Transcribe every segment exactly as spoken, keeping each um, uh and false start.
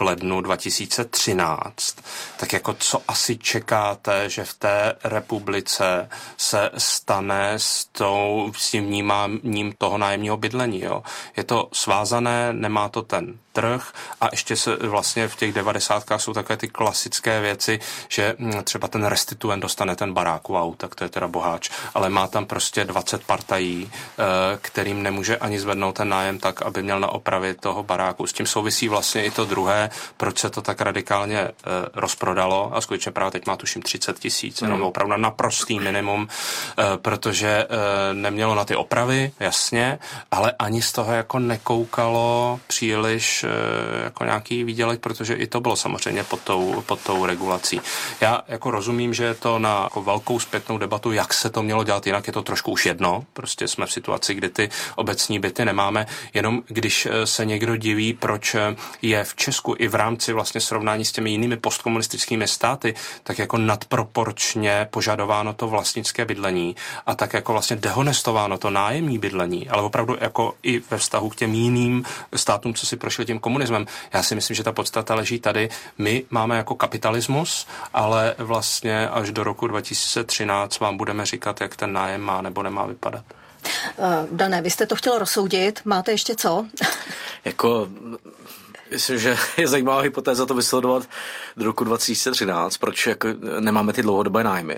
k lednu dva tisíce třináct, tak jako co asi čekáte, že v té republice se stane s, tou, s tím vnímáním toho nájemního bydlení, jo? Je to svázané, nemá to ten trh a ještě se vlastně v těch devadesátkách jsou takové ty klasické věci, že třeba ten restituent dostane ten barák, wow, tak to je teda boháč, ale má tam prostě dvacet partají, kterým nemůže ani zvednout ten nájem tak, aby měl na opravě toho baráku. S tím souvisí vlastně i to druhé, proč se to tak radikálně rozprodalo a skutečně právě teď má tuším třicet tisíc, jenom opravdu na naprostý minimum, protože nemělo na ty opravy, jasně, ale ani z toho jako nekoukalo příliš jako nějaký výdělek, protože i to bylo samozřejmě pod tou, pod tou regulací. Já jako rozumím, že je to na jako velkou zpětnou debatu, jak se to mělo dělat, jinak je to trošku už jedno, prostě jsme v situaci, kdy ty obecní byty nemáme, jenom když se někdo diví, proč je v Česku i v rámci vlastně srovnání s těmi jinými postkomunistickými státy, tak jako nadproporčně požadováno to vlastnické bydlení a tak jako vlastně dehonestováno to nájemní bydlení, ale opravdu jako i ve vztahu k těm jiným státům, co si prošli tím komunismem. Já si myslím, že ta podstata leží tady. My máme jako kapitalismus, ale vlastně až do roku dva tisíce třináct vám budeme říkat, jak ten nájem má nebo nemá vypadat. Uh, Dané, vy jste to chtěl rozsoudit. Máte ještě co? Jako... Myslím, že je zajímavá hypotéza to vysledovat do roku dva tisíce třináct, proč jako nemáme ty dlouhodobé nájmy.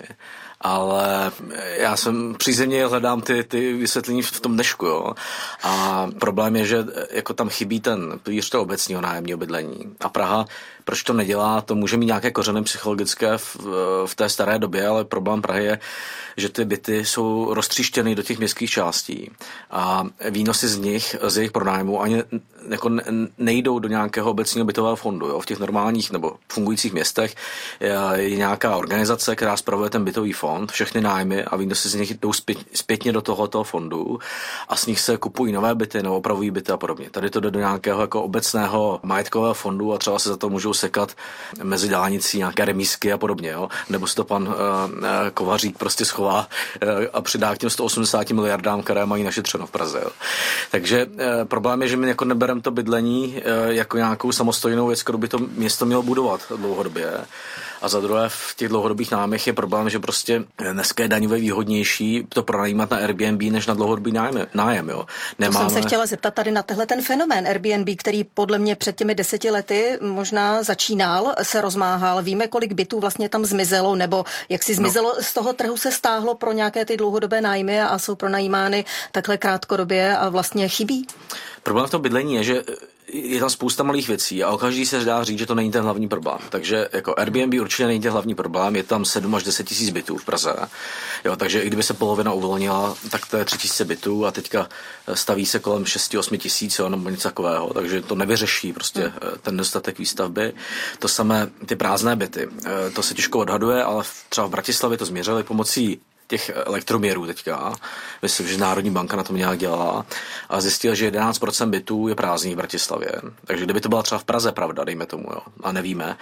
Ale já jsem přízemně hledám ty, ty vysvětlení v tom dnešku, jo. A problém je, že jako tam chybí ten pilíř toho obecního nájemního bydlení. A Praha, proč to nedělá, to může mít nějaké kořeny psychologické v, v té staré době, ale problém Prahy je, že ty byty jsou roztříštěny do těch městských částí a výnosy z nich, z jejich pronájmu ani jako nejdou do nějakého obecního bytového fondu. Jo. V těch normálních nebo fungujících městech je, je nějaká organizace, která spravuje ten bytový fond, všechny nájmy a výnosy z nich jdou zpět, zpětně do tohoto fondu a z nich se kupují nové byty nebo opravují byty a podobně. Tady to jde do nějakého jako obecného majetkového fondu a třeba se za to můžou sekat mezi dálnicí nějaké remízky a podobně. Jo. Nebo si to pan uh, Kovařík prostě schová uh, a přidá k těm sto osmdesát miliardám, které mají našetřeno v Praze. Jo. Takže uh, problém je, že my jako nebereme to bydlení uh, jako nějakou samostojnou věc, kterou by to město mělo budovat dlouhodobě. A za druhé v těch dlouhodobých nájmech je problém, že prostě dneska je daňově výhodnější to pronajímat na Airbnb než na dlouhodobý nájem. nájem jo. Nemáme... To jsem se chtěla zeptat tady na tehle ten fenomén Airbnb, který podle mě před těmi deseti lety možná začínal, se rozmáhal. Víme, kolik bytů vlastně tam zmizelo, nebo jak si zmizelo, no. Z toho trhu se stáhlo pro nějaké ty dlouhodobé nájmy a jsou pronajímány takhle krátkodobě a vlastně chybí? Problém v tom bydlení je, že je tam spousta malých věcí a o každý se dá říct, že to není ten hlavní problém. Takže jako Airbnb určitě není ten hlavní problém, je tam sedm až deset tisíc bytů v Praze. Jo, takže i kdyby se polovina uvolnila, tak to je tři tisíce bytů a teďka staví se kolem šest až osm tisíc, jo, nebo něco takového, takže to nevyřeší prostě hmm. ten dostatek výstavby. To samé ty prázdné byty, to se těžko odhaduje, ale třeba v Bratislavě to změřili pomocí těch elektroměrů teďka. Myslím, že Národní banka na tom nějak dělala a zjistila, že jedenáct procent bytů je prázdných v Bratislavě. Takže kdyby to byla třeba v Praze pravda, dejme tomu, jo, a nevíme,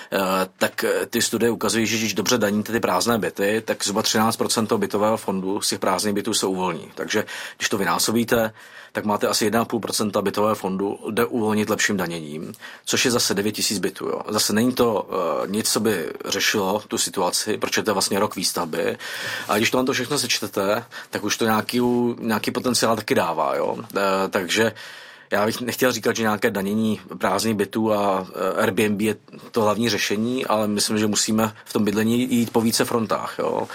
tak ty studie ukazují, že když dobře daníte ty prázdné byty, tak zhruba třináct procent toho bytového fondu z těch prázdných bytů se uvolní. Takže když to vynásobíte, tak máte asi jedna celá pět procenta bytového fondu, jde uvolnit lepším daněním, což je zase devět tisíc bytů. Jo. Zase není to uh, nic, co by řešilo tu situaci, protože to je vlastně rok výstavby. A když to vám to všechno sečtete, tak už to nějaký, nějaký potenciál taky dává. Jo. Uh, takže já bych nechtěl říkat, že nějaké danění prázdných bytů a Airbnb je to hlavní řešení, ale myslím, že musíme v tom bydlení jít po více frontách. Jo.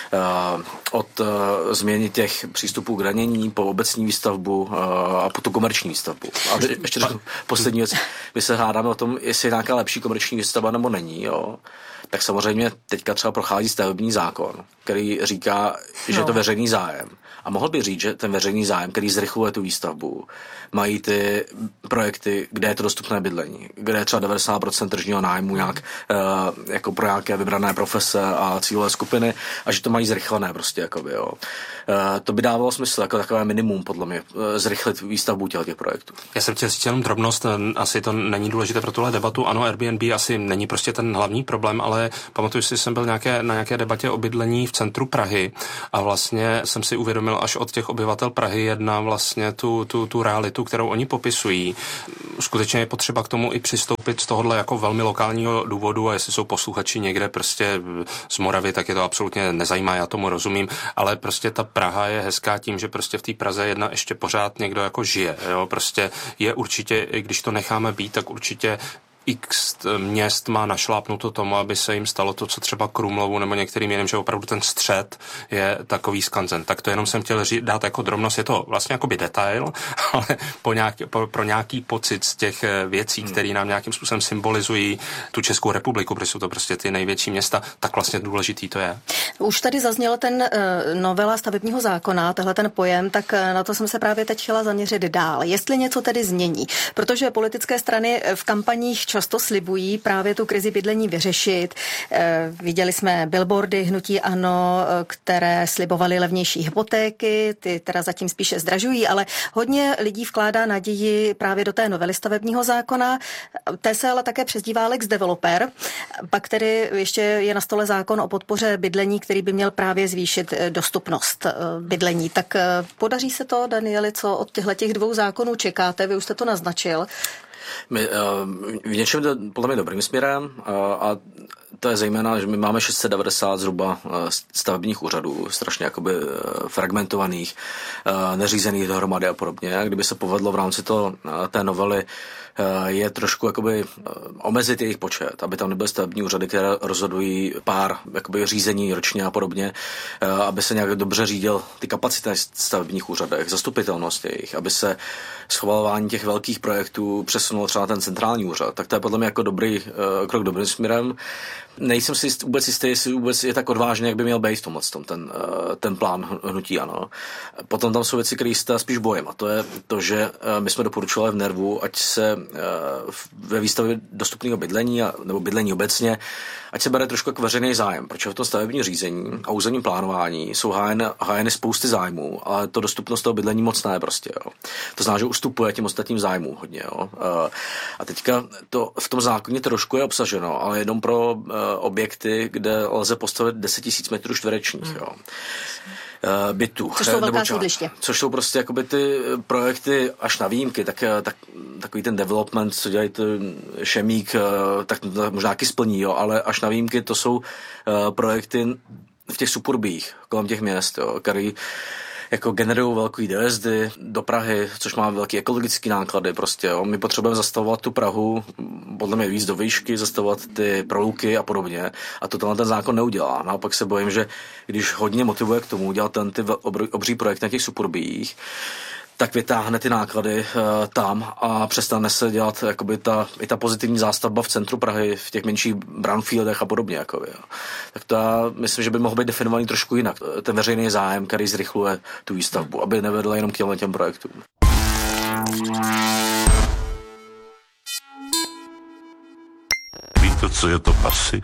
Od změny těch přístupů k danění po obecní výstavbu a po tu komerční výstavbu. A ještě poslední věc, my se hádáme o tom, jestli je nějaká lepší komerční výstavba nebo není. Jo. Tak samozřejmě teďka třeba prochází stavební zákon, který říká, že no. je to veřejný zájem. A mohl by říct, že ten veřejný zájem, který zrychluje tu výstavbu, mají ty projekty, kde je to dostupné bydlení, kde je třeba devadesát procent tržního nájmu nějak, uh, jako pro nějaké vybrané profese a cílové skupiny a že to mají zrychlené prostě, jakoby, jo. Uh, to by dávalo smysl, jako takové minimum, podle mě, uh, zrychlit výstavbu těch projektů. Já jsem chtěl říct jenom drobnost, asi to není důležité pro tuhle debatu. Ano, Airbnb asi není prostě ten hlavní problém, ale pamatuju si, že jsem byl nějaké, na nějaké debatě o bydlení v centru Prahy a vlastně jsem si uvědomil, uvědomil až od těch obyvatel Prahy jedna vlastně tu, tu, tu realitu, kterou oni popisují. Skutečně je potřeba k tomu i přistoupit z tohohle jako velmi lokálního důvodu a jestli jsou posluchači někde prostě z Moravy, tak je to absolutně nezajímá, já tomu rozumím, ale prostě ta Praha je hezká tím, že prostě v té Praze jedna ještě pořád někdo jako žije, jo, prostě je určitě, i když to necháme být, tak určitě X měst má našlápnuto tomu, aby se jim stalo to, co třeba Krumlovu nebo některým jiným, že opravdu ten střed je takový skanzen. Tak to jenom jsem chtěl ří, dát jako drobnost, je to vlastně jakoby detail, ale po nějaký, po, pro nějaký pocit z těch věcí, hmm. které nám nějakým způsobem symbolizují tu Českou republiku, protože jsou to prostě ty největší města, tak vlastně důležitý to je. Už tady zazněl ten uh, novela stavebního zákona, tehle ten pojem, tak uh, na to jsem se právě teď chtěla zaměřit dál. Jestli něco tedy změní, protože politické strany v kampaních často slibují právě tu krizi bydlení vyřešit. E, viděli jsme billboardy hnutí ANO, které slibovaly levnější hypotéky, ty teda zatím spíše zdražují, ale hodně lidí vkládá naději právě do té novely stavebního zákona. Té se ale také přezdívá Lex Developer. Pak tedy ještě je na stole zákon o podpoře bydlení, který by měl právě zvýšit dostupnost bydlení. Tak podaří se to, Danieli, co od těchto dvou zákonů čekáte? Vy už jste to naznačil. My, uh, v něčem jde podle mě dobrým směrem uh, a to je zejména, že my máme šest set devadesát zhruba uh, stavebních úřadů, strašně jakoby uh, fragmentovaných, uh, neřízených dohromady a podobně. A kdyby se povedlo v rámci to, uh, té novely uh, je trošku jakoby uh, omezit jejich počet, aby tam nebyly stavební úřady, které rozhodují pár jakoby řízení ročně a podobně, uh, aby se nějak dobře řídil ty kapacity stavebních úřadech, zastupitelnost jejich, aby se schvalování těch velkých projektů přesunulo třeba na ten centrální úřad, tak to je podle mě jako dobrý uh, krok dobrým směrem. Nejsem si jist, vůbec jistý, jestli vůbec je tak odvážný, jak by měl být v tomhle tom, ten, uh, ten plán hnutí ANO. Potom tam jsou věci, které se spíš bojím, a to je to, že uh, my jsme doporučovali v Nervu, ať se uh, ve výstavě dostupného bydlení a, nebo bydlení obecně, ať se bere trošku jako veřejný zájem, protože v tom stavebním řízení a územním plánování jsou hájeny, hájeny spousty zájmů, ale to dostupnost toho bydlení moc ne prostě. Jo. To znamená, že ustupuje těm ostatním zájmům hodně. Jo. Uh, a teďka to v tom zákoně trošku je obsaženo, ale jenom pro uh, objekty, kde lze postavit deset tisíc metrů čtverečních. Jo. Bytů. Což jsou velká sídliště. Což jsou prostě jakoby ty projekty až na výjimky, tak, tak takový ten development, co dělají Šemík, tak možná taky splní, jo, ale až na výjimky to jsou projekty v těch suburbích kolem těch měst, jo, který jako generují velký dojezdy do Prahy, což má velký ekologický náklady prostě, jo. My potřebujeme zastavovat tu Prahu, podle mě víc do výšky, zastavovat ty proluky a podobně, a to ten zákon neudělá. Naopak se bojím, že když hodně motivuje k tomu udělat ten ty obří, obří projekt na těch suburbích, tak vytáhne ty náklady uh, tam a přestane se dělat jakoby ta, i ta pozitivní zástavba v centru Prahy, v těch menších brownfieldech a podobně. Jakoby, jo. Tak to já myslím, že by mohl být definovaný trošku jinak. Ten veřejný zájem, který zrychluje tu výstavbu, aby nevedl jenom k těm, těm projektům. Víte, co je to pasy?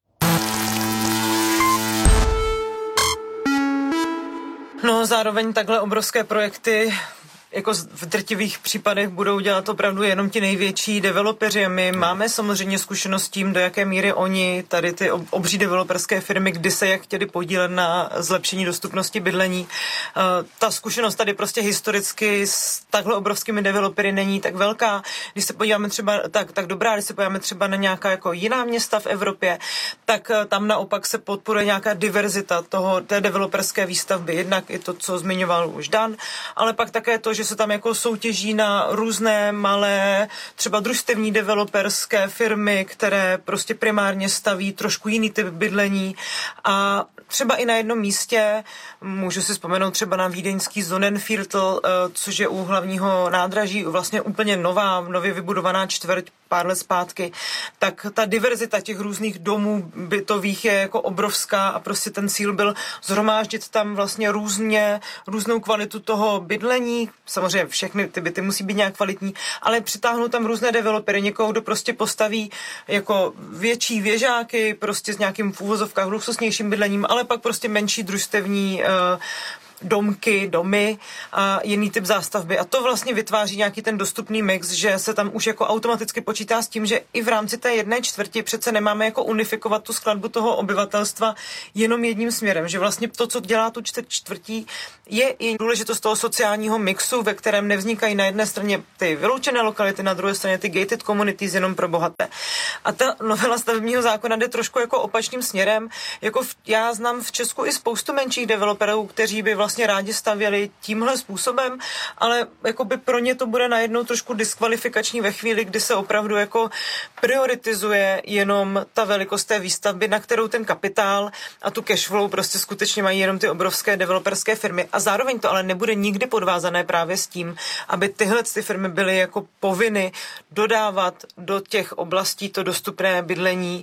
No, zároveň takhle obrovské projekty jako v drtivých případech budou dělat opravdu jenom ti největší developeři. My máme samozřejmě zkušenost s tím, do jaké míry oni, tady ty obří developerské firmy, kdy se jak chtěli podílet na zlepšení dostupnosti bydlení. Ta zkušenost tady prostě historicky s takhle obrovskými developery není tak velká. Když se podíváme třeba, tak, tak dobrá, když se podíváme třeba na nějaká jako jiná města v Evropě, tak tam naopak se podporuje nějaká diverzita toho, té developerské výstavby. Jednak i to, co zmiňoval už Dan, ale pak také to, že se tam jako soutěží na různé malé, třeba družstevní developerské firmy, které prostě primárně staví trošku jiný typ bydlení, a třeba i na jednom místě, můžu si vzpomenout třeba na vídeňský Sonnenviertel, což je u hlavního nádraží vlastně úplně nová, nově vybudovaná čtvrť pár let zpátky, tak ta diverzita těch různých domů bytových je jako obrovská a prostě ten cíl byl zhromáždit tam vlastně různě, různou kvalitu toho bydlení. Samozřejmě všechny ty byty musí být nějak kvalitní, ale přitáhnout tam různé developery, někoho, kdo prostě postaví jako větší věžáky, prostě s nějakým v úvozovkách luxusnějším bydlením, ale pak prostě menší družstevní uh, domky, domy a jiný typ zástavby. A to vlastně vytváří nějaký ten dostupný mix, že se tam už jako automaticky počítá s tím, že i v rámci té jedné čtvrti přece nemáme jako unifikovat tu skladbu toho obyvatelstva jenom jedním směrem, že vlastně to, co dělá tu čtvrt čtvrtí, je i důležitost toho sociálního mixu, ve kterém nevznikají na jedné straně ty vyloučené lokality, na druhé straně ty gated communities jenom pro bohaté. A ta novela stavebního zákona jde trošku jako opačným směrem. Jako v, já znám v Česku i spoustu menších developerů, kteří by vlastně rádi stavěli tímhle způsobem, ale jakoby pro ně to bude najednou trošku diskvalifikační ve chvíli, kdy se opravdu jako prioritizuje jenom ta velikost té výstavby, na kterou ten kapitál a tu cashflow prostě skutečně mají jenom ty obrovské developerské firmy. A zároveň to ale nebude nikdy podvázané právě s tím, aby tyhle ty firmy byly jako povinny dodávat do těch oblastí to dostupné bydlení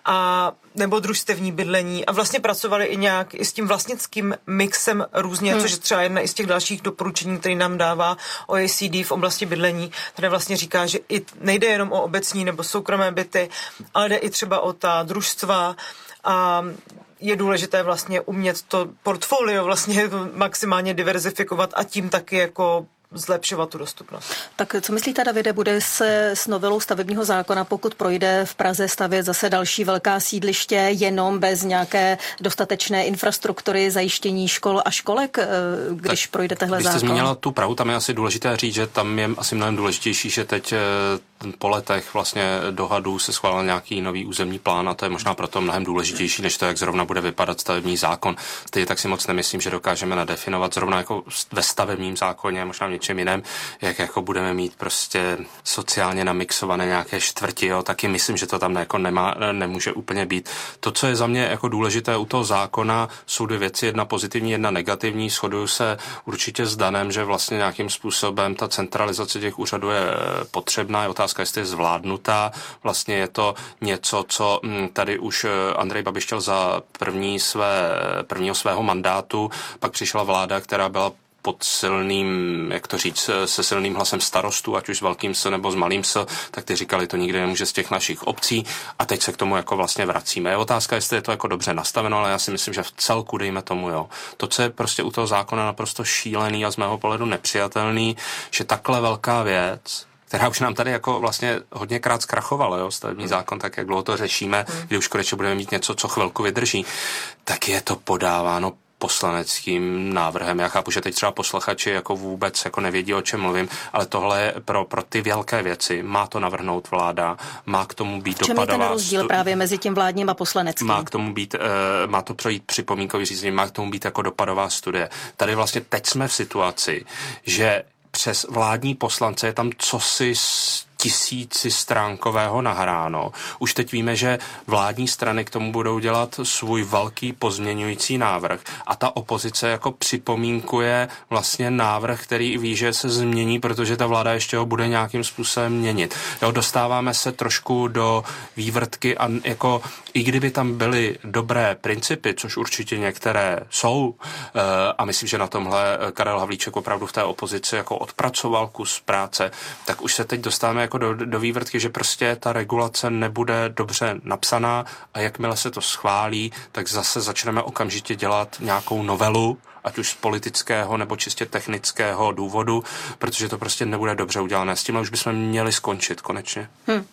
a nebo družstevní bydlení a vlastně pracovali i nějak i s tím vlastnickým mixem různě, hmm. což je třeba jedna i z těch dalších doporučení, který nám dává O E C D v oblasti bydlení, které vlastně říká, že i nejde jenom o obecní nebo soukromé byty, ale jde i třeba o ta družstva a je důležité vlastně umět to portfolio vlastně maximálně diverzifikovat a tím taky jako zlepšovat tu dostupnost. Tak co myslíte, Davide, bude se s novelou stavebního zákona, pokud projde v Praze stavět zase další velká sídliště jenom bez nějaké dostatečné infrastruktury, zajištění škol a školek, když tak projde tehle zákon? Když jste zmínila tu Prahu, tam je asi důležité říct, že tam je asi mnohem důležitější, že teď po letech vlastně dohadů se schválil nějaký nový územní plán a to je možná proto mnohem důležitější, než to, jak zrovna bude vypadat stavební zákon. Stejně tak si moc nemyslím, že dokážeme nadefinovat zrovna jako ve stavebním zákoně, možná v něčem jiném, jak jako budeme mít prostě sociálně namixované nějaké čtvrti, jo, taky myslím, že to tam jako nemá, nemůže úplně být. To, co je za mě jako důležité u toho zákona, jsou dvě věci, jedna pozitivní, jedna negativní. Shoduju se určitě s Danem, že vlastně nějakým způsobem ta centralizace těch úřadů je potřebná, je otázka, jestli je zvládnutá. Vlastně je to něco, co tady už Andrej Babiš chtěl za první své, prvního svého mandátu, pak přišla vláda, která byla pod silným, jak to říct, se silným hlasem starostů, ať už s velkým S nebo s malým S, tak ty říkali, to nikdy nemůže z těch našich obcí a teď se k tomu jako vlastně vracíme. Je otázka, jestli je to jako dobře nastaveno, ale já si myslím, že v celku dejme tomu, jo. To, co je prostě u toho zákona naprosto šílený a z mého pohledu nepřijatelný, že takhle velká věc, která už nám tady jako vlastně hodněkrát zkrachovala, jo, stavební zákon, tak jak dlouho to řešíme, kdy už konečně budeme mít něco, co chvilku vydrží, tak je to podáváno poslaneckým návrhem. Já chápu, že teď třeba posluchači jako vůbec jako nevědí, o čem mluvím, ale tohle je pro, pro ty velké věci. Má to navrhnout vláda, má k tomu být dopadová... Čem je ten rozdíl stu... právě mezi tím vládním a poslaneckým? Má k tomu být, uh, má to projít připomínkový řízení, má k tomu být jako dopadová studie. Tady vlastně teď jsme v situaci, že přes vládní poslance je tam cosi tisíci stránkového nahráno. Už teď víme, že vládní strany k tomu budou dělat svůj velký pozměňující návrh a ta opozice jako připomínkuje vlastně návrh, který ví, že se změní, protože ta vláda ještě ho bude nějakým způsobem měnit. Jo, dostáváme se trošku do vývrtky a jako i kdyby tam byly dobré principy, což určitě některé jsou, a myslím, že na tomhle Karel Havlíček opravdu v té opozici jako odpracoval kus práce, tak už se teď dostáváme jako do, do vývrtky, že prostě ta regulace nebude dobře napsaná a jakmile se to schválí, tak zase začneme okamžitě dělat nějakou novelu, ať už z politického nebo čistě technického důvodu, protože to prostě nebude dobře udělané. S tímhle už bychom měli skončit konečně. Hmm.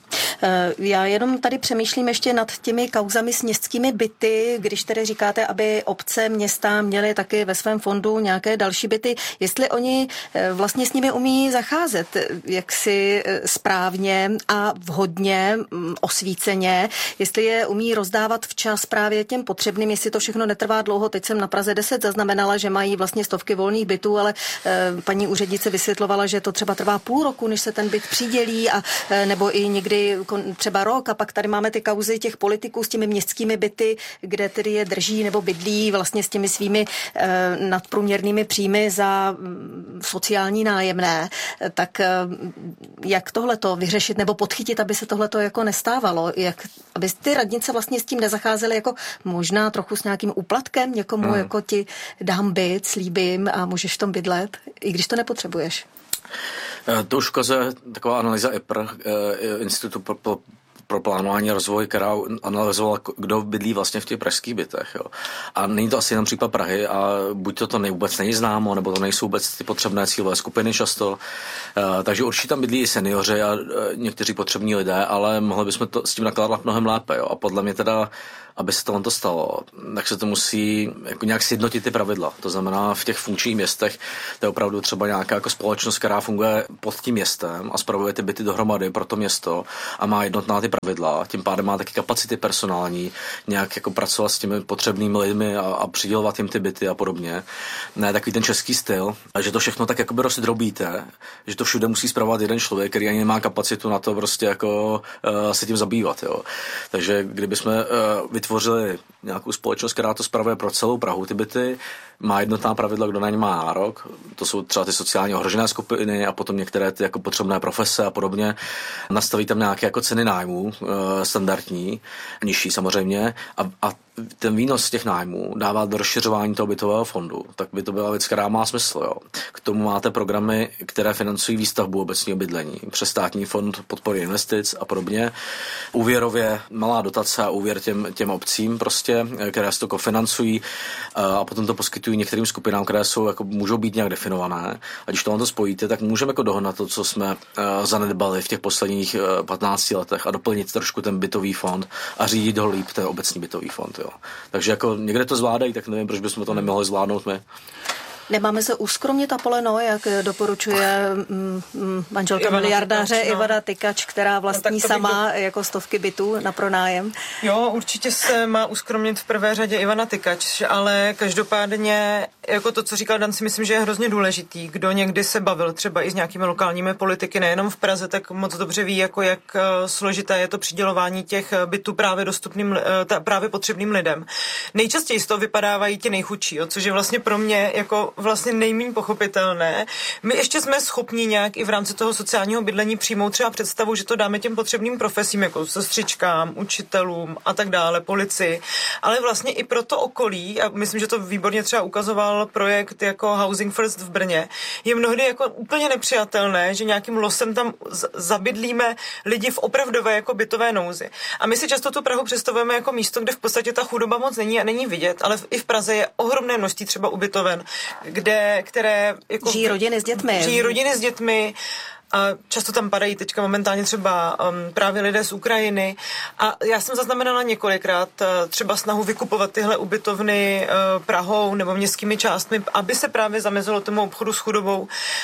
Já jenom tady přemýšlím ještě nad těmi kauzami s městskými byty, když tedy říkáte, aby obce, města měly taky ve svém fondu nějaké další byty, jestli oni vlastně s nimi umí zacházet jaksi správně a vhodně, osvíceně, jestli je umí rozdávat včas právě těm potřebným, jestli to všechno netrvá dlouho. Teď jsem na Praze deset zaznamenala, že mají vlastně stovky volných bytů, ale e, paní úřednice vysvětlovala, že to třeba trvá půl roku, než se ten byt přidělí a e, nebo i někdy kon, třeba rok a pak tady máme ty kauzy těch politiků s těmi městskými byty, kde tedy je drží nebo bydlí vlastně s těmi svými e, nadprůměrnými příjmy za m, sociální nájemné. E, tak e, jak tohleto vyřešit nebo podchytit, aby se tohleto jako nestávalo? Jak, aby ty radnice vlastně s tím nezacházely jako možná trochu s nějakým úplatkem někomu, hmm. jako ti dám byt, slíbím a můžeš v tom bydlet, i když to nepotřebuješ. To už ukazuje taková analýza E P R, Institutu pro pro plánování a rozvoj, která analyzovala, kdo bydlí vlastně v těch pražských bytech. Jo. A není to asi jenom případ Prahy a buď to, to nej, vůbec není známo, nebo to nejsou vůbec ty potřebné cílové skupiny často. Uh, takže určitě tam bydlí i seniori a uh, někteří potřební lidé, ale mohli bychom to s tím nakládat mnohem lépe. Jo. A podle mě teda, aby se tohle stalo, tak se to musí jako nějak sjednotit ty pravidla. To znamená, v těch funkčních městech to je opravdu třeba nějaká jako společnost, která funguje pod tím městem a spravuje ty byty dohromady pro to město a má jednotná ty pravidla. Tím pádem má taky kapacity personální, nějak jako pracovat s těmi potřebnými lidmi a, a přidělovat jim ty byty a podobně. Ne takový ten český styl, že to všechno tak jakoby rozdrobíte, že to všude musí spravovat jeden člověk, který ani nemá kapacitu na to prostě jako uh, se tím zabývat. Jo. Takže kdybychom uh, vytvořili nějakou společnost, která to spravuje pro celou Prahu, ty byty, má jednotná pravidla, kdo na ně má nárok. To jsou třeba ty sociálně ohrožené skupiny a potom některé ty jako potřebné profese a podobně. Nastaví tam nějaké jako ceny nájmů e, standardní, nižší samozřejmě a, a ten výnos z těch nájmů dává do rozšiřování toho bytového fondu. Tak by to byla věc, která má smysl. Jo. K tomu máte programy, které financují výstavbu obecního bydlení přes státní fond podpory investic a podobně. Úvěrově malá dotace a úvěr těm, těm obcím prostě, které se to kofinancují a potom to poskytují některým skupinám, které jsou, jako, můžou být nějak definované. A když tohle to spojíte, tak můžeme jako dohnat to, co jsme uh, zanedbali v těch posledních uh, patnácti letech a doplnit trošku ten bytový fond a řídit ho líp ten obecní bytový fond. Jo. Takže jako někde to zvládají, tak nevím, proč bychom to nemohli zvládnout my. Nemáme se uskromnit, Apoleno, jak doporučuje mm, mm, manželka Ivana miliardáře Tykač, no. Ivana Tykač, která vlastní no, sama do... jako stovky bytů na pronájem. Jo, určitě se má uskromnit v prvé řadě Ivana Tykač, ale každopádně jako to, co říkal Dan, si myslím, že je hrozně důležitý. Kdo někdy se bavil třeba i s nějakými lokálními politiky, nejenom v Praze, tak moc dobře ví, jako jak složité je to přidělování těch bytů právě dostupným, právě potřebným lidem. Nejčastěji z toho vypadávají ti nejchudší, jo, což je vlastně pro mě jako vlastně nejméně pochopitelné. My ještě jsme schopni nějak i v rámci toho sociálního bydlení přijmout třeba představu, že to dáme těm potřebným profesím, jako sestřičkám, učitelům a tak dále, policii, ale vlastně i pro to okolí, a myslím, že to výborně třeba ukazoval projekt jako Housing First v Brně, je mnohdy jako úplně nepřijatelné, že nějakým losem tam z- zabydlíme lidi v opravdové jako bytové nouzi. A my si často tu Prahu představujeme jako místo, kde v podstatě ta chudoba moc není a není vidět, ale v, i v Praze je ohromné množství třeba ubytoven, kde, které jako žijí rodiny s dětmi. Žijí rodiny s dětmi. A často tam padají teďka momentálně třeba um, právě lidé z Ukrajiny. A já jsem zaznamenala několikrát uh, třeba snahu vykupovat tyhle ubytovny uh, Prahou nebo městskými částmi, aby se právě zamezilo tomu obchodu s chudobou.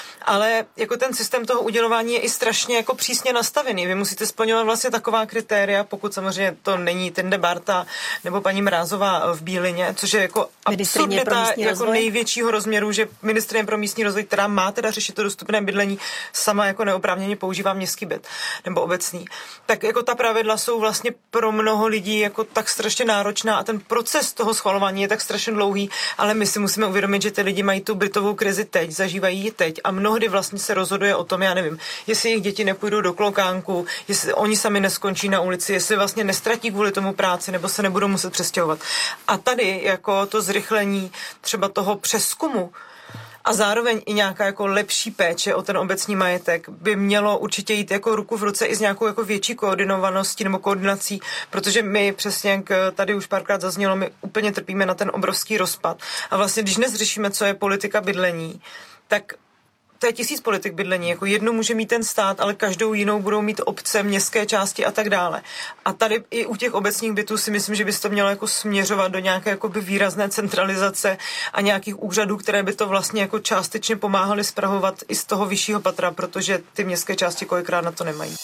Ale jako ten systém toho udělování je i strašně jako přísně nastavený. Vy musíte splňovat vlastně taková kritéria, pokud samozřejmě to není Tende Barta nebo paní Mrázová v Bílině, což je jako absurdita jako největšího rozměru, že ministryně pro místní rozvoj, která má teda řešit to dostupné bydlení, sama jako neoprávněně používá městský byt nebo obecný. Tak jako ta pravidla jsou vlastně pro mnoho lidí jako tak strašně náročná a ten proces toho schvalování je tak strašně dlouhý, ale my si musíme uvědomit, že ty lidi mají tu bytovou krizi teď, zažívají ji teď a mnohdy vlastně se rozhoduje o tom, já nevím, jestli jejich děti nepůjdou do klokánku, jestli oni sami neskončí na ulici, jestli vlastně nestratí kvůli tomu práci nebo se nebudou muset přestěhovat. A tady jako to zrychlení třeba toho přezkumu a zároveň i nějaká jako lepší péče o ten obecní majetek by mělo určitě jít jako ruku v ruce i s nějakou jako větší koordinovaností nebo koordinací, protože my přesně, jak tady už párkrát zaznělo, my úplně trpíme na ten obrovský rozpad. A vlastně, když dnes řešíme, co je politika bydlení, tak to je tisíc politik bydlení, jako jednu může mít ten stát, ale každou jinou budou mít obce, městské části a tak dále. A tady i u těch obecních bytů si myslím, že by se to mělo jako směřovat do nějaké jakoby výrazné centralizace a nějakých úřadů, které by to vlastně jako částečně pomáhaly spravovat i z toho vyššího patra, protože ty městské části kolikrát na to nemají.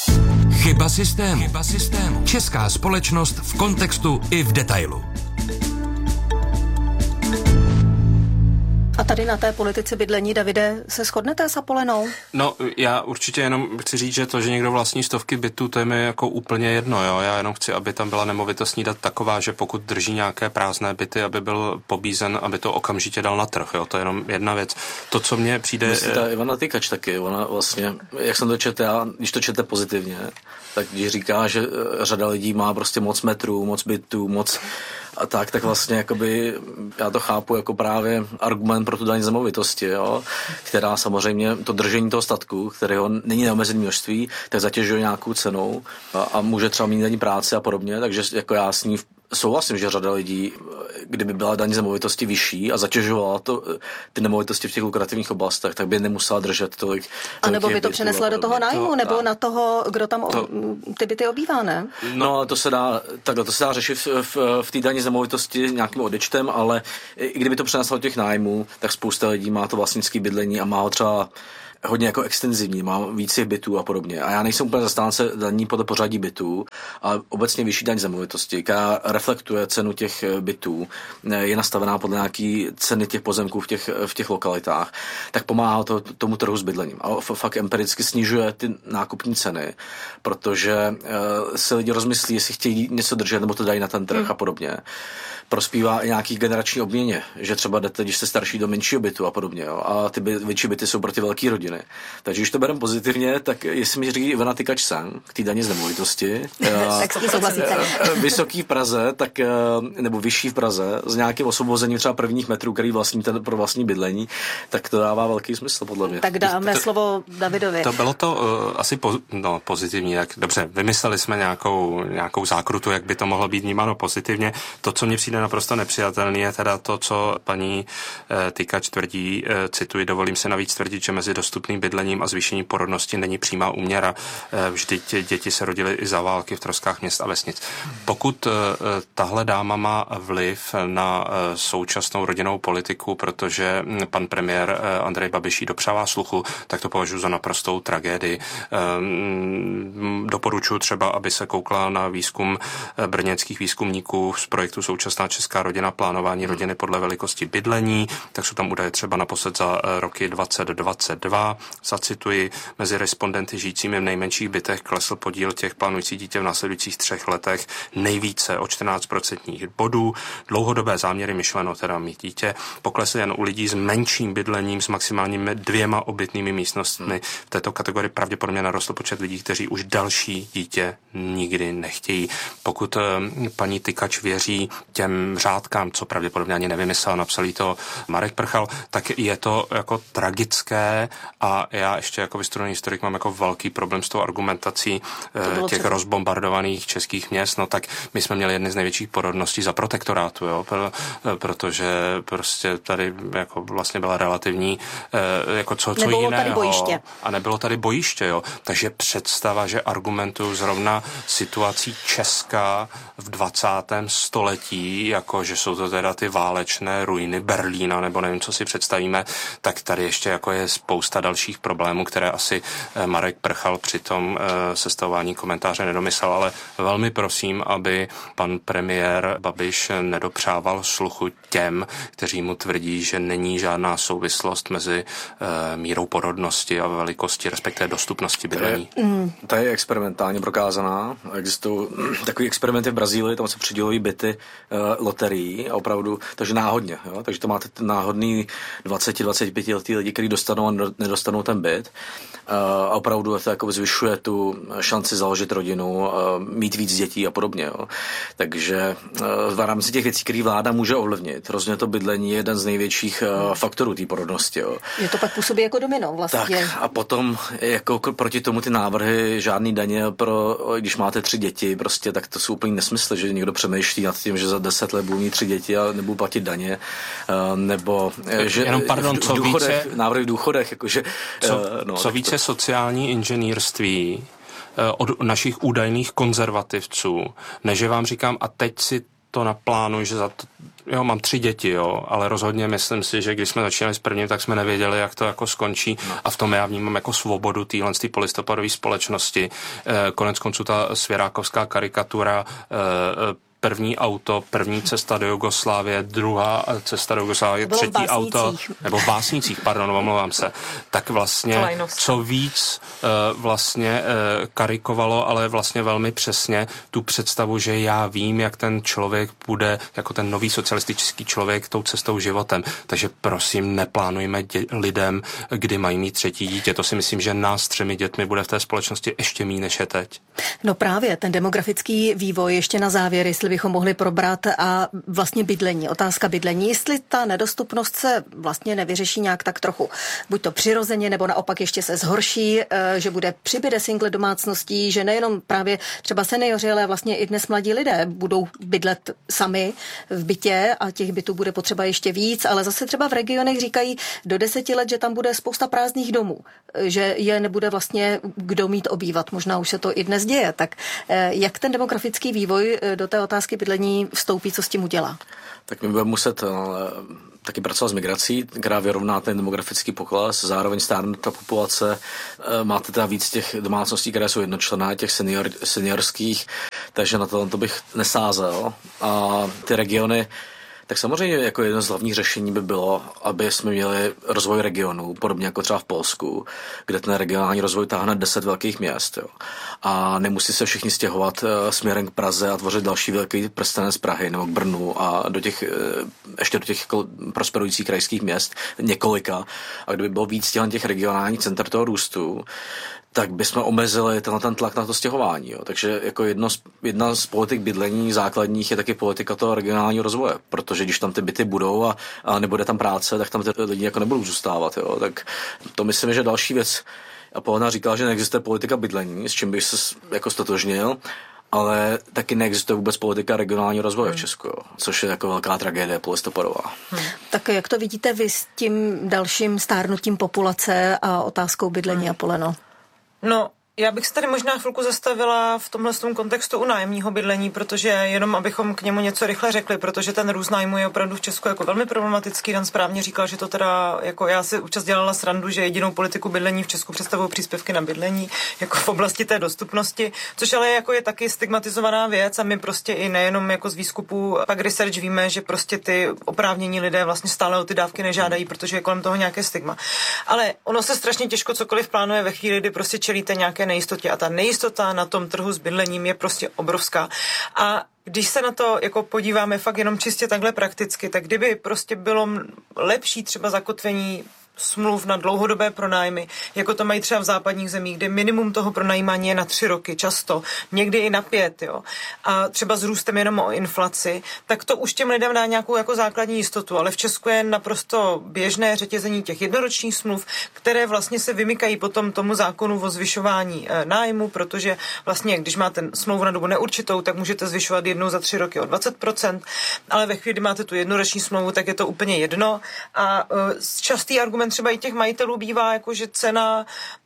Chyba systému. Chyba systému. Česká společnost v kontextu i v detailu. A tady na té politice bydlení, Davide, se shodnete s Apolenou? No, já určitě jenom chci říct, že to, že někdo vlastní stovky bytů, to je mi jako úplně jedno, jo. Já jenom chci, aby tam byla nemovitostní dat taková, že pokud drží nějaké prázdné byty, aby byl pobízen, aby to okamžitě dal na trh, jo. To je jenom jedna věc. To, co mně přijde... Myslím, ta Ivana Tykač taky, ona vlastně, jak jsem to četl, já, když to čete pozitivně, tak když říká, že řada lidí má prostě moc metrů, moc bytů, moc a tak, tak vlastně jakoby já to chápu jako právě argument pro tu daň z nemovitosti, jo, která samozřejmě to držení toho statku, kterého není neomezené množství, tak zatěžuje nějakou cenou a, a může třeba mít denní práci a podobně, takže jako já s ní souhlasím, že řada lidí, kdyby byla daň z nemovitosti vyšší a zatěžovala to, ty nemovitosti v těch lukrativních oblastech, tak by nemusela držet tolik. A nebo by to přenesla do toho nájmu, to, nebo a, na toho, kdo tam to, ty byty obývá, ne? No, to se dá, takhle, to se dá řešit v, v, v té daní z nemovitosti nějakým odečtem, ale i kdyby to přenesla do těch nájmů, tak spousta lidí má to vlastnické bydlení a má ho třeba hodně jako extenzivní, má víc těch bytů a podobně. A já nejsem úplně zastánce daní podle pořadí bytů, ale obecně vyšší daň z nemovitosti, která reflektuje cenu těch bytů, je nastavená podle nějaký ceny těch pozemků v těch, v těch lokalitách, tak pomáhá to tomu trhu s bydlením. A fakt empiricky snižuje ty nákupní ceny, protože se lidi rozmyslí, jestli chtějí něco držet, nebo to dají na ten trh hmm. a podobně. Prospívá i nějaký generační obměně, že třeba jdete, když jste starší, do menšího bytu a podobně. Jo? A ty by, větší byty jsou pro ty velké rodiny. Takže když to bereme pozitivně, tak jestli mi říká Ivana Tykač sen k té daně z nemovitosti, vysoký v Praze, tak, nebo vyšší v Praze, s nějakým osvobozením třeba prvních metrů, který vlastní ten pro vlastní bydlení, tak to dává velký smysl, podle mě. Tak dáme to, slovo Davidovi. To bylo to uh, asi po, no, pozitivní, tak dobře, vymysleli jsme nějakou, nějakou zákrutu, jak by to mohlo být vnímáno pozitivně. To, co mě přijde naprosto nepřijatelný, je teda to, co paní eh, Tykač tvrdí, eh, cituji, dovolím se navíc tvrdit, že mezi dostupným bydlením a zvýšením porodnosti není přímá úměra. Eh, vždyť děti se rodily i za války v troskách měst a vesnic. Pokud eh, tahle dáma má vliv na eh, současnou rodinnou politiku, protože pan premiér eh, Andrej Babiš jí dopřává sluchu, tak to považuji za naprostou tragédii. Eh, doporučuji třeba, aby se koukla na výzkum eh, brněnských výzkumníků z projektu Současná česká rodina, plánování rodiny podle velikosti bydlení, tak jsou tam údaje třeba naposled za roky dvacet dvacet dva. Zacituji, mezi respondenty žijícími v nejmenších bytech klesl podíl těch plánujících dítě v následujících třech letech nejvíce o čtrnáct procentních bodů. Dlouhodobé záměry, myšleno teda mít dítě, poklesly jen u lidí s menším bydlením, s maximálními dvěma obytnými místnostmi. V této kategorii pravděpodobně narostl počet lidí, kteří už další dítě nikdy nechtějí. Pokud paní Tykač věří těm řádkám, co pravděpodobně ani nevymyslel, napsal jí to Marek Prchal, tak je to jako tragické a já ještě jako vystudovaný historik mám jako velký problém s tou argumentací těch třeba rozbombardovaných českých měst. No tak my jsme měli jedny z největších porodností za protektorátu, jo, protože prostě tady jako vlastně byla relativní jako co, co nebylo jiného. Tady bojiště. A nebylo tady bojiště, jo. Takže představa, že argumentuju zrovna situací Česka v dvacátém století, jako že jsou to teda ty válečné ruiny Berlína, nebo nevím, co si představíme, tak tady ještě jako je spousta dalších problémů, které asi Marek Prchal při tom sestavování komentáře nedomyslel, ale velmi prosím, aby pan premiér Babiš nedopřával sluchu těm, kteří mu tvrdí, že není žádná souvislost mezi mírou porodnosti a velikostí, respektive dostupnosti bydlení. To je, mm. to je experimentálně prokázaná. Existují takový experimenty v Brazílii, tam se přidělují byty uh, loterií a opravdu, takže náhodně. Jo? Takže to máte náhodný dvacet dvacet pět letý lidi, kteří dostanou a nedostanou ten byt. Uh, a opravdu to jako zvyšuje tu šanci založit rodinu, uh, mít víc dětí a podobně. Jo? Takže uh, v rámci těch věcí, které vláda může ovlivnit, rozhodně to bydlení je jeden z největších uh, faktorů té porodnosti. Jo? Je to pak působí jako domino vlastně. Tak a potom jako proti tomu ty návrhy, žádný daně pro, když máte tři děti, prostě tak to jsou úplně nesmysly, že někdo přemýšlí nad tím, že za deset let budu mít tři děti a nebudu platit daně, uh, nebo že jenom pardon, v, co v důchodech, více, návrhy v důchodech, jakože co, uh, no, co více to sociální inženýrství od našich údajných konzervativců, než vám říkám, a teď si to naplánuj, že za to, jo, mám tři děti, jo, ale rozhodně myslím si, že když jsme začínali s prvním, tak jsme nevěděli, jak to jako skončí no. A v tom já vnímám jako svobodu téhle polistopadové společnosti. E, konec konců ta svěrákovská karikatura e, první auto, první cesta do Jugoslávie, druhá cesta do Jugoslávie, třetí auto, nebo v Básnicích, pardon, omlouvám se, tak vlastně co víc uh, vlastně uh, karikovalo, ale vlastně velmi přesně tu představu, že já vím, jak ten člověk bude, jako ten nový socialistický člověk, tou cestou životem. Takže prosím, neplánujme dě- lidem, kdy mají mít třetí dítě. To si myslím, že nás třemi dětmi bude v té společnosti ještě méně než je teď. No právě, ten demografický vývoj ještě na závěr, jestli jestli bychom mohli probrat, a vlastně bydlení, otázka bydlení, jestli ta nedostupnost se vlastně nevyřeší nějak tak trochu, buď to přirozeně, nebo naopak ještě se zhorší, že bude přibyde single domácností, že nejenom právě třeba seniori, ale vlastně i dnes mladí lidé budou bydlet sami v bytě a těch bytů bude potřeba ještě víc, ale zase třeba v regionech říkají do deseti let, že tam bude spousta prázdných domů, že je nebude vlastně kdo mít obývat. Možná už se to i dnes děje. Tak jak ten demografický vývoj do té otázky bydlení vstoupí, co s tím udělá? Tak my budeme muset taky pracovat s migrací, která vyrovná ten demografický pokles, zároveň stárne ta populace. Máte teda víc těch domácností, které jsou jednočlenné, těch senior, seniorských, takže na to, to bych nesázel. A ty regiony, tak samozřejmě jako jedno z hlavních řešení by bylo, aby jsme měli rozvoj regionů, podobně jako třeba v Polsku, kde ten regionální rozvoj táhne deset velkých měst. Jo. A nemusí se všichni stěhovat směrem k Praze a tvořit další velký prstenec z Prahy nebo k Brnu a do těch, ještě do těch prosperujících krajských měst několika. A kdyby bylo víc těch regionálních center toho růstu, tak bychom omezili tenhle ten tlak na to stěhování. Jo. Takže jako jedno z, jedna z politik bydlení základních je taky politika toho regionálního rozvoje, protože když tam ty byty budou a, a nebude tam práce, tak tam ty lidi jako nebudou zůstávat. Jo. Tak to myslím, že další věc. A Polena říkala, že neexistuje politika bydlení, s čím bych se jako stotožnil, ale taky neexistuje vůbec politika regionálního rozvoje hmm. v Česku, jo, což je jako velká tragédie polistopadová. Hmm. Tak jak to vidíte vy s tím dalším stárnutím populace a otázkou bydlení hmm. a Poleno? No, já bych se tady možná chvilku zastavila v tomhle tom kontextu u nájemního bydlení, protože jenom abychom k němu něco rychle řekli, protože ten růst nájmu je opravdu v Česku jako velmi problematický. Dan správně říkal, že to teda, jako já si občas dělala srandu, že jedinou politiku bydlení v Česku představují příspěvky na bydlení, jako v oblasti té dostupnosti, což ale jako je taky stigmatizovaná věc a my prostě i nejenom jako z výzkupu pak research víme, že prostě ty oprávnění lidé vlastně stále o ty dávky nežádají, protože je kolem toho nějaké stigma. Ale ono se strašně těžko cokoliv plánuje ve chvíli, kdy prostě čelíte nějaké nejistotě a ta nejistota na tom trhu s bydlením je prostě obrovská. A když se na to jako podíváme fakt jenom čistě takhle prakticky, tak kdyby prostě bylo lepší třeba zakotvení smluv na dlouhodobé pronájmy, jako to mají třeba v západních zemích, kde minimum toho pronajímání je na tři roky, často, někdy i na pět, jo. A třeba s růstem jenom o inflaci, tak to už těm lidem dá nějakou jako základní jistotu, ale v Česku je naprosto běžné řetězení těch jednoročních smluv, které vlastně se vymykají potom tomu zákonu o zvyšování e, nájmu, protože vlastně, když máte smlouvu na dobu neurčitou, tak můžete zvyšovat jednou za tři roky o dvacet procent, ale ve chvíli, kdy máte tu jednoroční smlouvu, tak je to úplně jedno. A e, častý argument třeba i těch majitelů bývá, jako že cena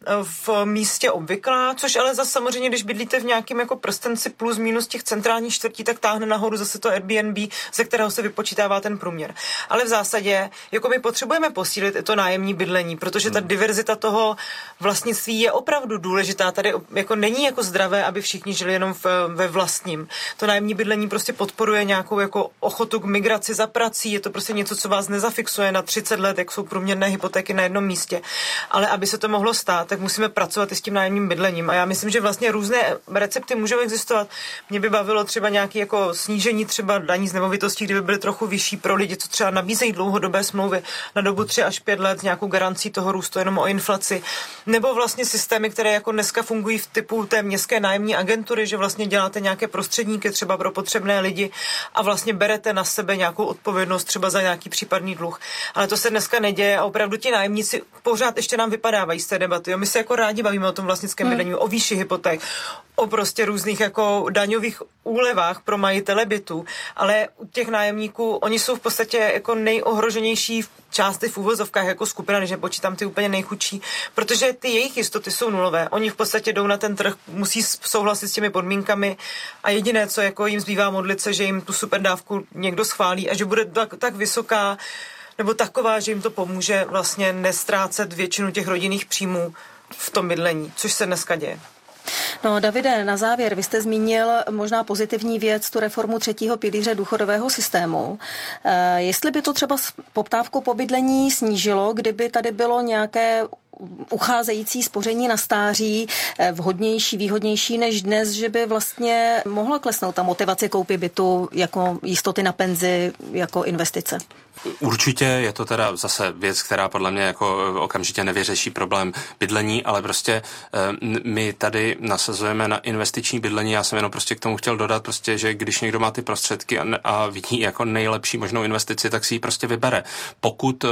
v místě obvyklá, což ale zase samozřejmě, když bydlíte v nějakém jako prstenci plus minus těch centrálních čtvrtí, tak táhne nahoru zase to Airbnb, ze kterého se vypočítává ten průměr. Ale v zásadě, jako my potřebujeme posílit i to nájemní bydlení, protože ta diverzita toho vlastnictví je opravdu důležitá. Tady jako není jako zdravé, aby všichni žili jenom v, ve vlastním. To nájemní bydlení prostě podporuje nějakou jako ochotu k migraci za prací, je to prostě něco, co vás nezafixuje na třicet let, jak jsou průměrné hypotéky na jednom místě. Ale aby se to mohlo stát, tak musíme pracovat i s tím nájemním bydlením. A já myslím, že vlastně různé recepty můžou existovat. Mě by bavilo třeba nějaké jako snížení třeba daní z nemovitostí, kdyby byly trochu vyšší pro lidi, co třeba nabízejí dlouhodobé smlouvy na dobu tři až pět let s nějakou garancí toho růstu jenom o inflaci. Nebo vlastně systémy, které jako dneska fungují v typu té městské nájemní agentury, že vlastně děláte nějaké prostředníky třeba pro potřebné lidi a vlastně berete na sebe nějakou odpovědnost třeba za nějaký případný dluh. Ale to se dneska neděje a opravdu ti nájemníci pořád ještě nám vypadávají z té debaty. Jo? My se jako rádi bavíme o tom vlastnickém bydlení, hmm. o výši hypoték, o prostě různých jako daňových úlevách pro majitele bytů, ale u těch nájemníků, oni jsou v podstatě jako nejohroženější části v úvozovkách jako skupina, než nepočítám ty úplně nejchudší, protože ty jejich jistoty jsou nulové. Oni v podstatě jdou na ten trh, musí souhlasit s těmi podmínkami a jediné, co jako jim zbývá modlit se, že jim tu super dávku někdo schválí a že bude tak, tak vysoká nebo taková, že jim to pomůže vlastně nestrácet většinu těch rodinných příjmů v tom bydlení, což se dneska děje. No, Davide, na závěr, vy jste zmínil možná pozitivní věc, tu reformu třetího pilíře důchodového systému. E, jestli by to třeba poptávku po bydlení snížilo, kdyby tady bylo nějaké ucházející spoření na stáří vhodnější, výhodnější než dnes, že by vlastně mohla klesnout ta motivace koupy bytu jako jistoty na penzi, jako investice? Určitě je to teda zase věc, která podle mě jako okamžitě nevyřeší problém bydlení, ale prostě my tady nasazujeme na investiční bydlení. Já jsem jenom prostě k tomu chtěl dodat prostě, že když někdo má ty prostředky a, a vidí jako nejlepší možnou investici, tak si ji prostě vybere. Pokud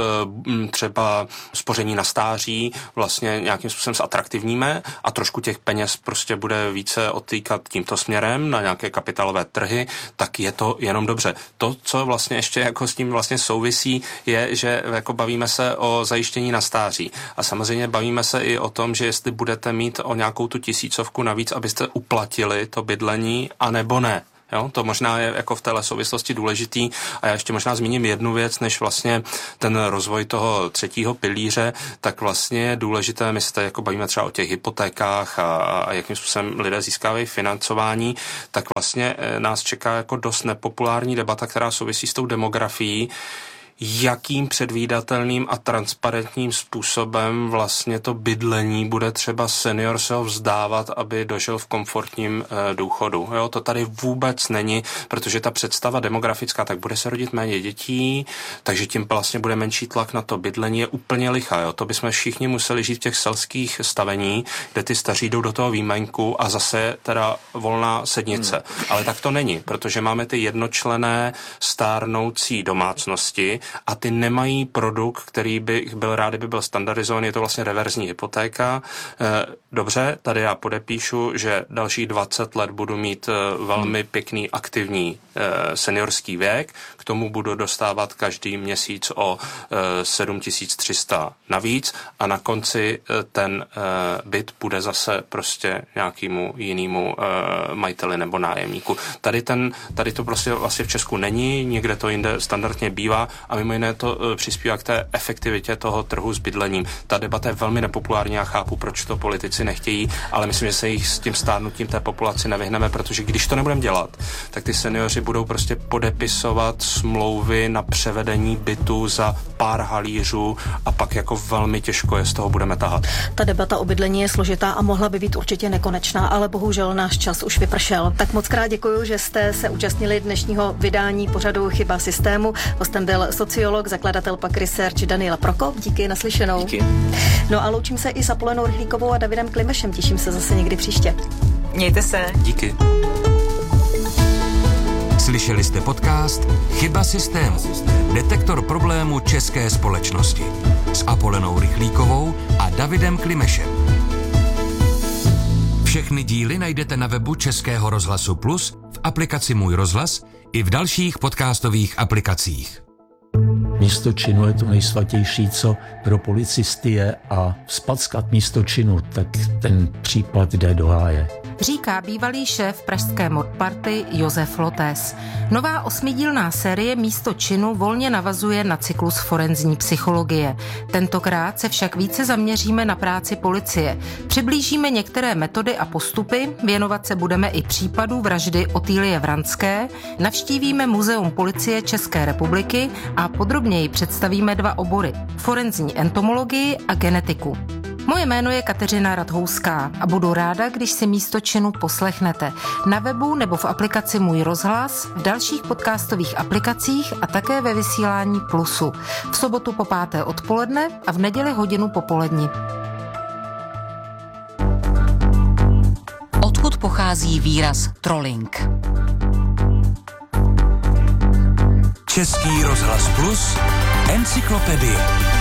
třeba spoření na stáří vlastně nějakým způsobem zatraktivníme a trošku těch peněz prostě bude více odtýkat tímto směrem na nějaké kapitálové trhy, tak je to jenom dobře. To, co vlastně ještě jako s tím vlastně souvisí, je, že jako bavíme se o zajištění na stáří. A samozřejmě bavíme se i o tom, že jestli budete mít o nějakou tu tisícovku navíc, abyste uplatili to bydlení, anebo ne. Jo, to možná je jako v téhle souvislosti důležitý a já ještě možná zmíním jednu věc, než vlastně ten rozvoj toho třetího pilíře, tak vlastně je důležité, my se jako bavíme třeba o těch hypotékách a, a jakým způsobem lidé získávají financování, tak vlastně nás čeká jako dost nepopulární debata, která souvisí s tou demografií, jakým předvídatelným a transparentním způsobem vlastně to bydlení bude třeba senior se ho vzdávat, aby dožil v komfortním e, důchodu. Jo, to tady vůbec není, protože ta představa demografická, tak bude se rodit méně dětí, takže tím vlastně bude menší tlak na to bydlení, je úplně lichá. Jo. To bychom všichni museli žít v těch selských stavení, kde ty staří jdou do toho výjmenku a zase teda volná sednice. Hmm. Ale tak to není, protože máme ty jednočlenné stárnoucí domácnosti, a ty nemají produkt, který by byl rád, by byl standardizovaný, je to vlastně reverzní hypotéka. Dobře, tady já podepíšu, že dalších dvacet let budu mít velmi pěkný aktivní seniorský věk, k tomu budu dostávat každý měsíc o sedm tisíc tři sta navíc a na konci ten byt bude zase prostě nějakému jinému majiteli nebo nájemníku. Tady, ten, tady to prostě vlastně v Česku není, někde to jinde standardně bývá a mimo jiné to přispívá k té efektivitě toho trhu s bydlením. Ta debata je velmi nepopulární, já chápu, proč to politici nechtějí, ale myslím, že se jich s tím stárnutím té populaci nevyhneme, protože když to nebudeme dělat, tak ty seniori budou prostě podepisovat smlouvy na převedení bytu za pár halířů a pak jako velmi těžko je z toho budeme tahat. Ta debata o bydlení je složitá a mohla by být určitě nekonečná, ale bohužel náš čas už vypršel. Tak moc krát děkuji, že jste se účastnili dnešního vydání pořadu Chyba systému. Hostem byl sociolog, zakladatel Pak Research Daniel Prokop. Díky, naslyšenou. Díky. No a loučím se i s Apolenou Rychlíkovou a Davidem Klimešem. Těším se zase někdy příště. Mějte se. Díky. Slyšeli jste podcast Chyba systému. Detektor problému české společnosti. S Apolenou Rychlíkovou a Davidem Klimešem. Všechny díly najdete na webu Českého rozhlasu Plus, v aplikaci Můj rozhlas i v dalších podcastových aplikacích. Místo činu je to nejsvatější, co pro policisty je, a vzpackat místo činu, tak ten případ jde do háje. Říká bývalý šéf pražské mordparty Josef Lotés. Nová osmidílná série Místo činu volně navazuje na cyklus forenzní psychologie. Tentokrát se však více zaměříme na práci policie. Přiblížíme některé metody a postupy, věnovat se budeme i případu vraždy Otýlie Vranské, navštívíme Muzeum policie České republiky a podrobněji představíme dva obory: forenzní entomologii a genetiku. Moje jméno je Kateřina Radhouská a budu ráda, když si Místo činu poslechnete na webu nebo v aplikaci Můj rozhlas, v dalších podcastových aplikacích a také ve vysílání Plusu. V sobotu po páté odpoledne a v neděli hodinu popoledni. Odkud pochází výraz trolling? Český rozhlas Plus, encyklopedie.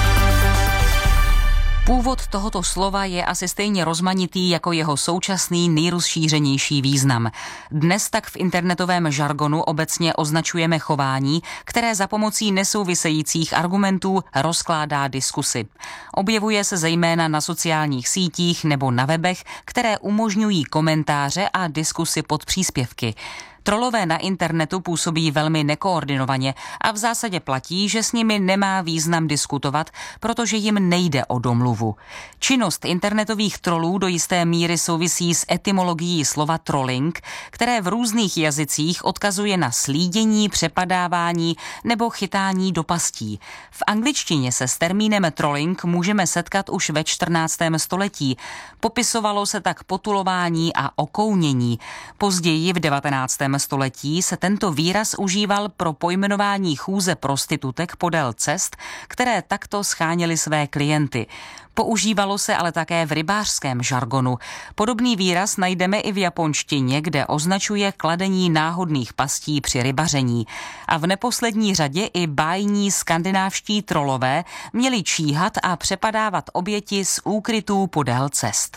Původ tohoto slova je asi stejně rozmanitý jako jeho současný nejrozšířenější význam. Dnes tak v internetovém žargonu obecně označujeme chování, které za pomocí nesouvisejících argumentů rozkládá diskusy. Objevuje se zejména na sociálních sítích nebo na webech, které umožňují komentáře a diskusy pod příspěvky. Trolové na internetu působí velmi nekoordinovaně a v zásadě platí, že s nimi nemá význam diskutovat, protože jim nejde o domluvu. Činnost internetových trolů do jisté míry souvisí s etymologií slova trolling, které v různých jazycích odkazuje na slídění, přepadávání nebo chytání do pastí. V angličtině se s termínem trolling můžeme setkat už ve čtrnáctém století. Popisovalo se tak potulování a okounění. Později v devatenáctém století se tento výraz užíval pro pojmenování chůze prostitutek podél cest, které takto scháněly své klienty. Používalo se ale také v rybářském žargonu. Podobný výraz najdeme i v japonštině, kde označuje kladení náhodných pastí při rybaření. A v neposlední řadě i bájní skandinávští trolové měli číhat a přepadávat oběti z úkrytů podél cest.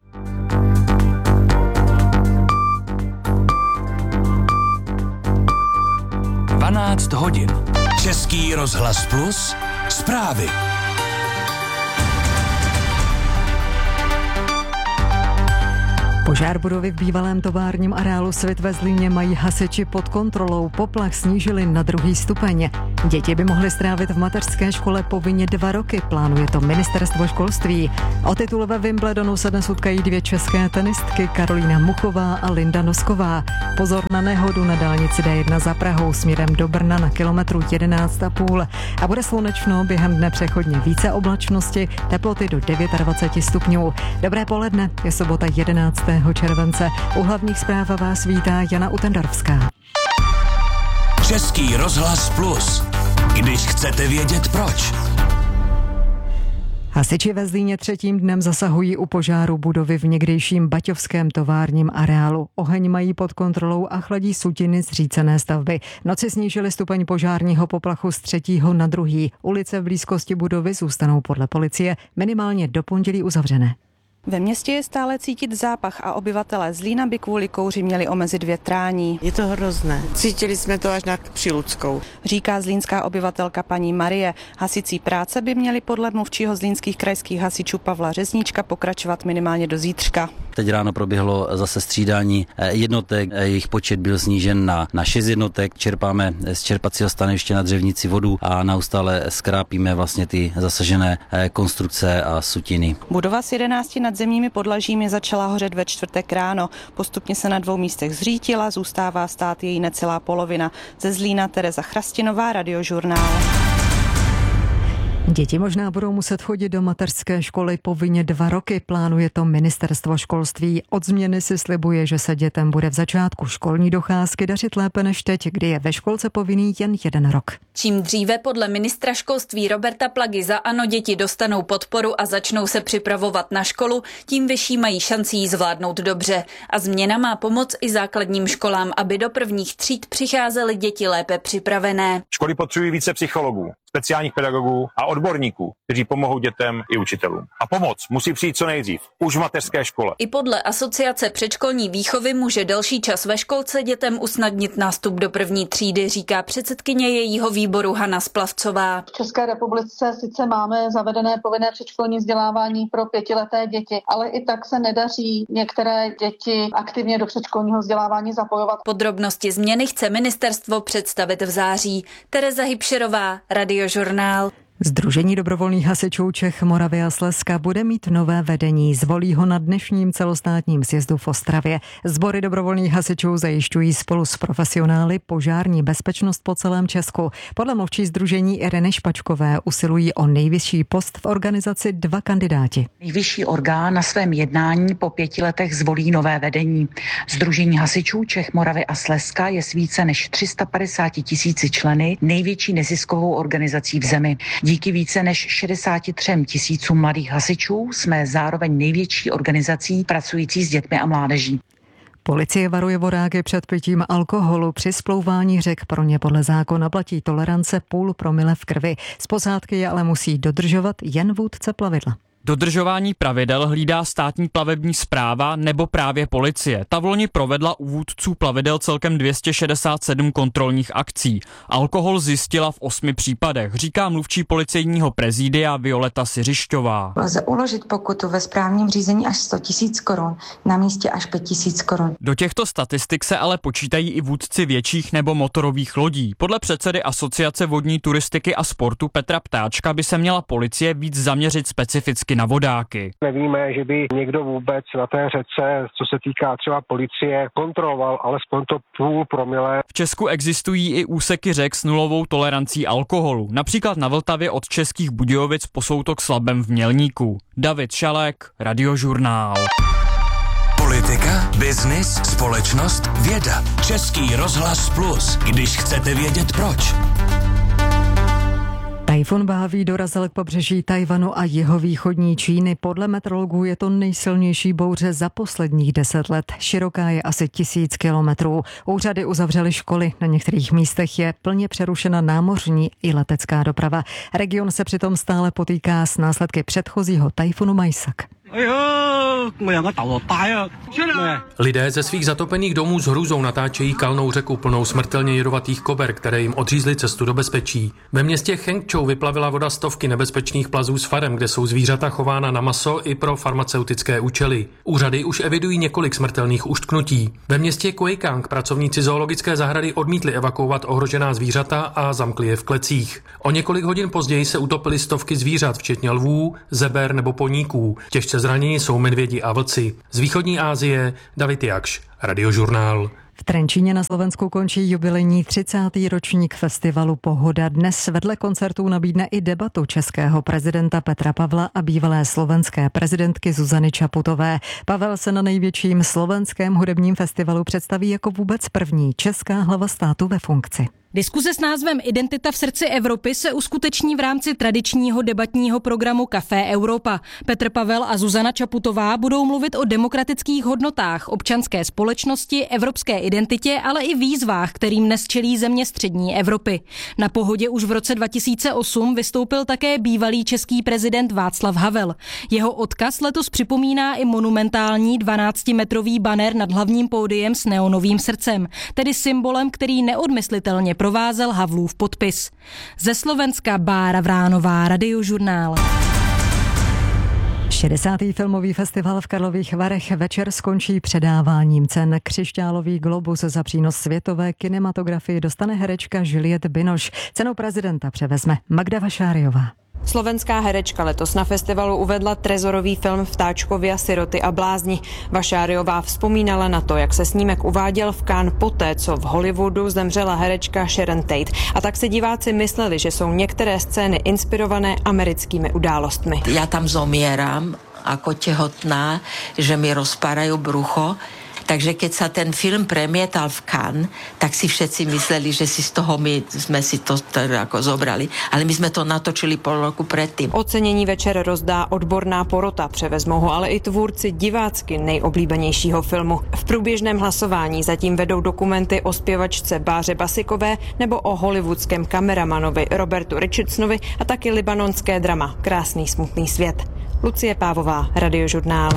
dvanáct hodin. Český rozhlas Plus. Zprávy. Požár budovy v bývalém továrním areálu Svit ve Zlíně mají hasiči pod kontrolou. Poplach snížili na druhý stupeň. Děti by mohly strávit v mateřské škole povinně dva roky, plánuje to ministerstvo školství. O titul ve Wimbledonu se dnes utkají dvě české tenistky, Karolína Muchová a Linda Nosková. Pozor na nehodu na dálnici D jedna za Prahou směrem do Brna na kilometru jedenáct a půl. A bude slunečno, během dne přechodně více oblačnosti, teploty do dvacet devět stupňů. Dobré poledne, je sobota jedenáctého července. U hlavních zpráv vás vítá Jana Utendorská. Český rozhlas Plus. Když chcete vědět proč. Hasiči ve Zlíně třetím dnem zasahují u požáru budovy v někdejším baťovském továrním areálu. Oheň mají pod kontrolou a chladí sutiny zřícené stavby. Noci snížili stupeň požárního poplachu z třetího na druhý. Ulice v blízkosti budovy zůstanou podle policie minimálně do pondělí uzavřené. Ve městě je stále cítit zápach a obyvatelé Zlína by kvůli kouři měli omezit větrání. Je to hrozné. Cítili jsme to až na Přiludskou. Říká zlínská obyvatelka paní Marie. Hasicí práce by měly podle mluvčího zlínských krajských hasičů Pavla Řezníčka pokračovat minimálně do zítřka. Teď ráno proběhlo zase střídání jednotek, jejich počet byl snížen na, na šest jednotek. Čerpáme z čerpacího stanoviště na Dřevnici vodu a neustále skrápíme vlastně ty zasažené konstrukce a sutiny. Budova s jedenácti nadzemními podlažími začala hořet ve čtvrtek ráno. Postupně se na dvou místech zřítila, zůstává stát její necelá polovina. Ze Zlína Tereza Chrastinová, Radiožurnál. Děti možná budou muset chodit do mateřské školy povinně dva roky, plánuje to ministerstvo školství. Od změny si slibuje, že se dětem bude v začátku školní docházky dařit lépe než teď, kdy je ve školce povinný jen jeden rok. Čím dříve podle ministra školství Roberta Plagy za ANO děti dostanou podporu a začnou se připravovat na školu, tím vyšší mají šanci ji zvládnout dobře. A změna má pomoc i základním školám, aby do prvních tříd přicházely děti lépe připravené. Školy potřebují více psychologů, speciálních pedagogů a odborníků, kteří pomohou dětem i učitelům. A pomoc musí přijít co nejdřív, už v mateřské škole. I podle Asociace předškolní výchovy může delší čas ve školce dětem usnadnit nástup do první třídy, říká předsedkyně jejího výboru Hana Splavcová. V České republice sice máme zavedené povinné předškolní vzdělávání pro pětileté děti, ale i tak se nedaří některé děti aktivně do předškolního vzdělávání zapojovat. Podrobnosti změny chce ministerstvo představit v září. Tereza Hybšerová, Radiožurnál. Sdružení dobrovolných hasičů Čech, Moravy a Slezska bude mít nové vedení. Zvolí ho na dnešním celostátním sjezdu v Ostravě. Sbory dobrovolných hasičů zajišťují spolu s profesionály požární bezpečnost po celém Česku. Podle mluvčí sdružení Ireny Špačkové usilují o nejvyšší post v organizaci dva kandidáti. Nejvyšší orgán na svém jednání po pěti letech zvolí nové vedení. Sdružení hasičů Čech, Moravy a Slezska je s více než tři sta padesáti tisíci členy největší neziskovou organizací v zemi. Díky více než šedesáti třem tisícům mladých hasičů jsme zároveň největší organizací pracující s dětmi a mládeží. Policie varuje vodáky před pitím alkoholu. Při splouvání řek pro ně podle zákona platí tolerance půl promile v krvi. Z posádky je ale musí dodržovat jen vůdce plavidla. Dodržování pravidel hlídá státní plavební správa nebo právě policie. Ta vloni provedla u vůdců plavidel celkem dvě stě šedesát sedm kontrolních akcí. Alkohol zjistila v osmi případech, říká mluvčí policejního prezidia Violeta Siřišťová. Lze uložit pokutu ve správním řízení až sto tisíc korun, na místě až pět tisíc korun. Do těchto statistik se ale počítají i vůdci větších nebo motorových lodí. Podle předsedy Asociace vodní turistiky a sportu Petra Ptáčka by se měla policie víc zaměřit specificky na vodáky. Nevíme, že by někdo vůbec na té řece, co se týká třeba policie, kontroloval alespoň to půl promile. V Česku existují i úseky řek s nulovou tolerancí alkoholu, například na Vltavě od Českých Budějovic po soutok s Labem v Mělníku. David Šalek, Radiožurnál. Politika, biznis, společnost, věda. Český rozhlas Plus, když chcete vědět proč. Tajfun Báví dorazil k pobřeží Tajvanu a jihovýchodní Číny. Podle meteorologů je to nejsilnější bouře za posledních deset let. Široká je asi tisíc kilometrů. Úřady uzavřely školy. Na některých místech je plně přerušena námořní i letecká doprava. Region se přitom stále potýká s následky předchozího tajfunu Majsak. Lidé ze svých zatopených domů s hrůzou natáčejí kalnou řeku plnou smrtelně jedovatých kober, které jim odřízly cestu do bezpečí. Ve městě Chengčou vyplavila voda stovky nebezpečných plazů s farem, kde jsou zvířata chována na maso i pro farmaceutické účely. Úřady už evidují několik smrtelných uštknutí. Ve městě Kuejkang pracovníci zoologické zahrady odmítli evakuovat ohrožená zvířata a zamkli je v klecích. O několik hodin později se utopily stovky zvířat, včetně lvů, zeber nebo poníků. Těžce zraněni jsou medvědi a vlci. Z východní Asie David Jakš, Radiožurnál. V Trenčíně na Slovensku končí jubilejní třicátý ročník festivalu Pohoda. Dnes vedle koncertů nabídne i debatu českého prezidenta Petra Pavla a bývalé slovenské prezidentky Zuzany Čaputové. Pavel se na největším slovenském hudebním festivalu představí jako vůbec první česká hlava státu ve funkci. Diskuze s názvem Identita v srdci Evropy se uskuteční v rámci tradičního debatního programu Café Europa. Petr Pavel a Zuzana Čaputová budou mluvit o demokratických hodnotách, občanské společnosti, evropské identitě, ale i výzvách, kterým dnes čelí země střední Evropy. Na Pohodě už v roce dva tisíce osm vystoupil také bývalý český prezident Václav Havel. Jeho odkaz letos připomíná i monumentální dvanáctimetrový banner nad hlavním pódiem s neonovým srdcem, tedy symbolem, který neodmyslitelně provázel Havlův podpis. Ze Slovenska Bára Vránová, Radiožurnál. šedesátý filmový festival v Karlových Varech večer skončí předáváním cen. Křišťálový globus za přínos světové kinematografii dostane herečka Juliette Binoche. Cenu prezidenta převezme Magda Vašáriová. Slovenská herečka letos na festivalu uvedla trezorový film Vtáčkovia, siroty a blázni. Vašáriová vzpomínala na to, jak se snímek uváděl v Cannes poté, co v Hollywoodu zemřela herečka Sharon Tate. A tak si diváci mysleli, že jsou některé scény inspirované americkými událostmi. Já tam zomieram ako tehotná, že mi rozpárajú brucho. Takže keď sa ten film premietal v Cannes, tak si všetci mysleli, že si z toho my sme si to teda ako zobrali. Ale my sme to natočili pol roku predtým. Ocenění večer rozdá odborná porota, převezmou ho ale i tvůrci divácky nejoblíbenějšího filmu. V průběžném hlasování zatím vedou dokumenty o zpěvačce Báře Basikové nebo o hollywoodském kameramanovi Robertu Richardsonovi a taky libanonské drama Krásný smutný svět. Lucie Pávová, Radiožurnál.